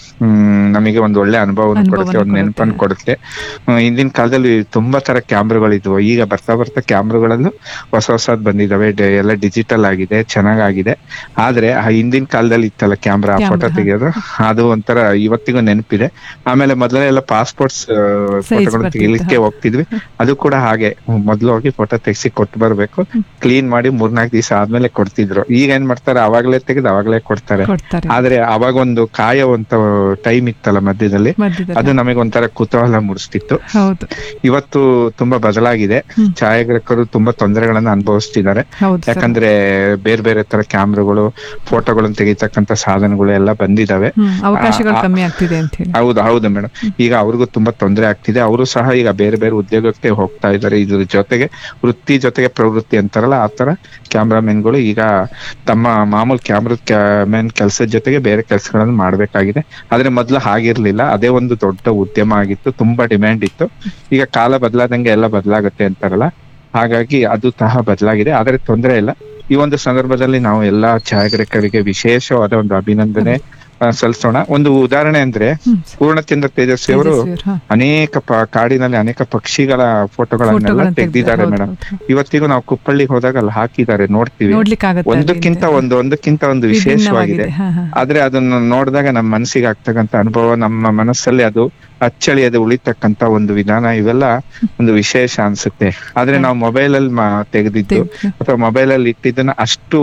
ನಮಗೆ ಒಂದು ಒಳ್ಳೆ ಅನುಭವ ಕೊಡುತ್ತೆ, ಒಂದು ನೆನಪನ್ನು ಕೊಡುತ್ತೆ. ಹಿಂದಿನ ಕಾಲದಲ್ಲಿ ತುಂಬಾ ತರ ಕ್ಯಾಮ್ರಾಗಳಿದ್ವು. ಈಗ ಬರ್ತಾ ಕ್ಯಾಮ್ರಾಗಳಲ್ಲೂ ಹೊಸದ್ ಬಂದಿದಾವೆ, ಎಲ್ಲ ಡಿಜಿಟಲ್ ಆಗಿದೆ, ಚೆನ್ನಾಗಿದೆ. ಆದ್ರೆ ಆ ಹಿಂದಿನ ಕಾಲದಲ್ಲಿ ಇತ್ತಲ್ಲ ಕ್ಯಾಮ್ರಾ, ಫೋಟೋ ತೆಗೆಯೋದು, ಅದು ಒಂಥರ ಇವತ್ತಿಗೂ ನೆನಪಿದೆ. ಆಮೇಲೆ ಮೊದಲೆಲ್ಲ ಪಾಸ್ಪೋರ್ಟ್ಸ್ ಫೋಟೋಗಳು ತೆಗಿಲಿಕ್ಕೆ ಹೋಗ್ತಿದ್ವಿ, ಅದು ಕೂಡ ಹಾಗೆ ಮೊದ್ಲು ಹೋಗಿ ಫೋಟೋ ತೆಗಿಸಿ ಕೊಟ್ಟು ಬರ್ಬೇಕು, ಕ್ಲೀನ್ ಮಾಡಿ 3-4 ದಿವಸ ಆದ್ಮೇಲೆ ಕೊಡ್ತಿದ್ರು. ಈಗ ಏನ್ ಮಾಡ್ತಾರೆ, ಅವಾಗ್ಲೇ ತೆಗೆದು ಅವಾಗ್ಲೇ ಕೊಡ್ತಾರೆ. ಆದ್ರೆ ಅವಾಗ ಒಂದು ಕಾಯುವಂತ ಟೈಮ್ ಇತ್ತಲ್ಲ ಮಧ್ಯದಲ್ಲಿ, ಅದು ನಮಗೆ ಒಂಥರ ಕುತೂಹಲ ಮೂಡಿಸ್ತಿತ್ತು. ಇವತ್ತು ತುಂಬಾ ಬದಲಾಗಿದೆ. ಛಾಯಾಗ್ರಾಹಕರು ತುಂಬಾ ತೊಂದರೆಗಳನ್ನ ಅನುಭವಿಸ್ತಿದ್ದಾರೆ. ಯಾಕಂದ್ರೆ ಬೇರೆ ತರ ಕ್ಯಾಮ್ರಾಗಳು, ಫೋಟೋಗಳನ್ನು ತೆಗಿತಕ್ಕಂತ ಸಾಧನಗಳು ಎಲ್ಲ ಬಂದಿದಾವೆ, ಅವಕಾಶಗಳು ಕಮ್ಮಿ ಆಗ್ತಿದೆ ಅಂತ ಹೇಳಿ. ಹೌದು ಮೇಡಮ್. ಈಗ ಅವ್ರಿಗೂ ತುಂಬಾ ತೊಂದರೆ ಆಗ್ತಿದೆ. ಅವರು ಸಹ ಈಗ ಬೇರೆ ಉದ್ಯೋಗಕ್ಕೆ ಹೋಗ್ತಾ ಇದ್ದಾರೆ. ಇದ್ರ ಜೊತೆಗೆ ವೃತ್ತಿ ಜೊತೆಗೆ ಪ್ರವೃತ್ತಿ ಅಂತಾರಲ್ಲ, ಆ ತರ ಕ್ಯಾಮ್ರಾಮನ್ಗಳು ಈಗ ತಮ್ಮ ಮಾಮೂಲು ಕ್ಯಾಮ್ರಾಮನ್ ಕೆಲಸದ ಜೊತೆಗೆ ಬೇರೆ ಕೆಲಸಗಳನ್ನು ಮಾಡ್ಬೇಕಾಗಿದೆ. ಆದ್ರೆ ಮೊದ್ಲು ಹಾಗಿರ್ಲಿಲ್ಲ, ಅದೇ ಒಂದು ದೊಡ್ಡ ಉದ್ಯಮ ಆಗಿತ್ತು, ತುಂಬಾ ಡಿಮ್ಯಾಂಡ್ ಇತ್ತು. ಈಗ ಕಾಲ ಬದಲಾದಂಗೆ ಎಲ್ಲ ಬದಲಾಗುತ್ತೆ ಅಂತಾರಲ್ಲ, ಹಾಗಾಗಿ ಅದು ಸಹ ಬದಲಾಗಿದೆ. ಆದ್ರೆ ತೊಂದರೆ ಇಲ್ಲ. ಈ ಒಂದು ಸಂದರ್ಭದಲ್ಲಿ ನಾವು ಎಲ್ಲಾ ಛಾಯಾಗ್ರಾಹಕರಿಗೆ ವಿಶೇಷವಾದ ಒಂದು ಅಭಿನಂದನೆ ಸಲ್ಲಿಸೋಣ. ಒಂದು ಉದಾಹರಣೆ ಅಂದ್ರೆ ಪೂರ್ಣಚಂದ್ರ ತೇಜಸ್ವಿ ಅವರು ಅನೇಕ ಕಾಡಿನಲ್ಲಿ ಅನೇಕ ಪಕ್ಷಿಗಳ ಫೋಟೋಗಳನ್ನೆಲ್ಲ ತೆಗ್ದಿದ್ದಾರೆ ಮೇಡಮ್. ಇವತ್ತಿಗೂ ನಾವು ಕುಪ್ಪಳ್ಳಿಗೆ ಹೋದಾಗ ಅಲ್ಲಿ ಹಾಕಿದ್ದಾರೆ, ನೋಡ್ತೀವಿ. ಒಂದಕ್ಕಿಂತ ಒಂದು ವಿಶೇಷವಾಗಿದೆ. ಆದ್ರೆ ಅದನ್ನ ನೋಡಿದಾಗ ನಮ್ಮ ಮನಸ್ಸಿಗೆ ಆಗ್ತಕ್ಕಂಥ ಅನುಭವ, ನಮ್ಮ ಮನಸ್ಸಲ್ಲಿ ಅದು ಅಚ್ಚಳಿಯದೆ ಉಳಿತಕ್ಕಂತ ಒಂದು ವಿಧಾನ, ಇವೆಲ್ಲ ಒಂದು ವಿಶೇಷ ಅನ್ಸುತ್ತೆ. ಆದ್ರೆ ನಾವು ಮೊಬೈಲ್ ಅಲ್ಲಿ ತೆಗೆದಿದ್ದು ಅಥವಾ ಮೊಬೈಲ್ ಅಲ್ಲಿ ಇಟ್ಟಿದ್ದನ್ನ ಅಷ್ಟು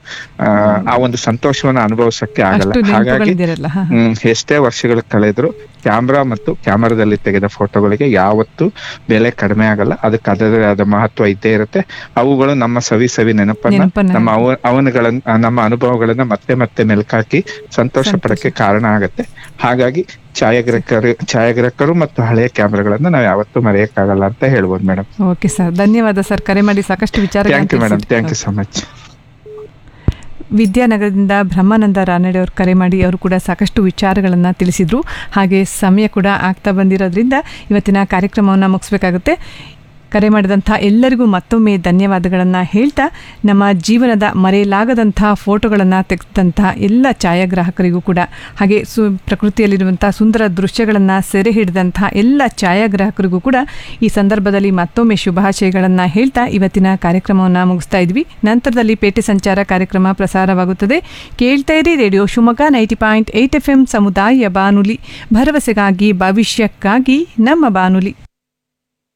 ಆ ಒಂದು ಸಂತೋಷವನ್ನ ಅನುಭವಿಸಕ್ಕೆ ಆಗಲ್ಲ. ಹಾಗಾಗಿ ಎಷ್ಟೇ ವರ್ಷಗಳು ಕಳೆದ್ರು ಕ್ಯಾಮ್ರಾ ಮತ್ತು ಕ್ಯಾಮರಾದಲ್ಲಿ ತೆಗೆದ ಫೋಟೋಗಳಿಗೆ ಯಾವತ್ತೂ ಬೆಲೆ ಕಡಿಮೆ ಆಗಲ್ಲ. ಅದಕ್ಕೆ ಅದರದೇ ಆದ ಮಹತ್ವ ಇದ್ದೇ ಇರುತ್ತೆ. ಅವುಗಳು ನಮ್ಮ ಸವಿ ನೆನಪನ್ನ, ನಮ್ಮ ಅನುಭವಗಳನ್ನ ಮತ್ತೆ ಮೆಲ್ಕಾಕಿ ಸಂತೋಷ ಪಡಕ್ಕೆ ಕಾರಣ ಆಗತ್ತೆ. ಹಾಗಾಗಿ ಛಾಯಾಗ್ರಾಹಕರು ಮತ್ತು ಹಳೆಯ ಕ್ಯಾಮ್ರಾಗಳನ್ನ ನಾವು ಯಾವತ್ತೂ ಮರೆಯಕ್ಕಾಗಲ್ಲ ಅಂತ ಹೇಳ್ಬೋದು ಮೇಡಮ್. ಓಕೆ ಸರ್, ಧನ್ಯವಾದ ಸರ್, ಕರೆ ಮಾಡಿ ಸಾಕಷ್ಟು ವಿಚಾರ. Thank you madam, thank you so much. ವಿದ್ಯಾನಗರದಿಂದ ಬ್ರಹ್ಮಾನಂದ ರಾನಡೆ ಅವರು ಕರೆ ಮಾಡಿ ಅವರು ಕೂಡ ಸಾಕಷ್ಟು ವಿಚಾರಗಳನ್ನು ತಿಳಿಸಿದರು. ಹಾಗೆ ಸಮಯ ಕೂಡ ಆಗ್ತಾ ಬಂದಿರೋದ್ರಿಂದ ಇವತ್ತಿನ ಕಾರ್ಯಕ್ರಮವನ್ನು ಮುಗಿಸ್ಬೇಕಾಗುತ್ತೆ. ಕರೆ ಮಾಡಿದಂಥ ಎಲ್ಲರಿಗೂ ಮತ್ತೊಮ್ಮೆ ಧನ್ಯವಾದಗಳನ್ನು ಹೇಳ್ತಾ, ನಮ್ಮ ಜೀವನದ ಮರೆಯಲಾಗದಂಥ ಫೋಟೋಗಳನ್ನು ತೆಗೆದಂಥ ಎಲ್ಲ ಛಾಯಾಗ್ರಾಹಕರಿಗೂ ಕೂಡ, ಹಾಗೆ ಪ್ರಕೃತಿಯಲ್ಲಿರುವಂಥ ಸುಂದರ ದೃಶ್ಯಗಳನ್ನು ಸೆರೆ ಹಿಡಿದಂಥ ಎಲ್ಲ ಛಾಯಾಗ್ರಾಹಕರಿಗೂ ಕೂಡ ಈ ಸಂದರ್ಭದಲ್ಲಿ ಮತ್ತೊಮ್ಮೆ ಶುಭಾಶಯಗಳನ್ನು ಹೇಳ್ತಾ ಇವತ್ತಿನ ಕಾರ್ಯಕ್ರಮವನ್ನು ಮುಗಿಸ್ತಾ ಇದ್ವಿ. ನಂತರದಲ್ಲಿ ಪೇಟೆ ಸಂಚಾರ ಕಾರ್ಯಕ್ರಮ ಪ್ರಸಾರವಾಗುತ್ತದೆ. ಕೇಳ್ತಾ ಇರಿ ರೇಡಿಯೋ ಶಿವಮೊಗ್ಗ 90.8 FM ಸಮುದಾಯ ಬಾನುಲಿ, ಭರವಸೆಗಾಗಿ ಭವಿಷ್ಯಕ್ಕಾಗಿ ನಮ್ಮ ಬಾನುಲಿ.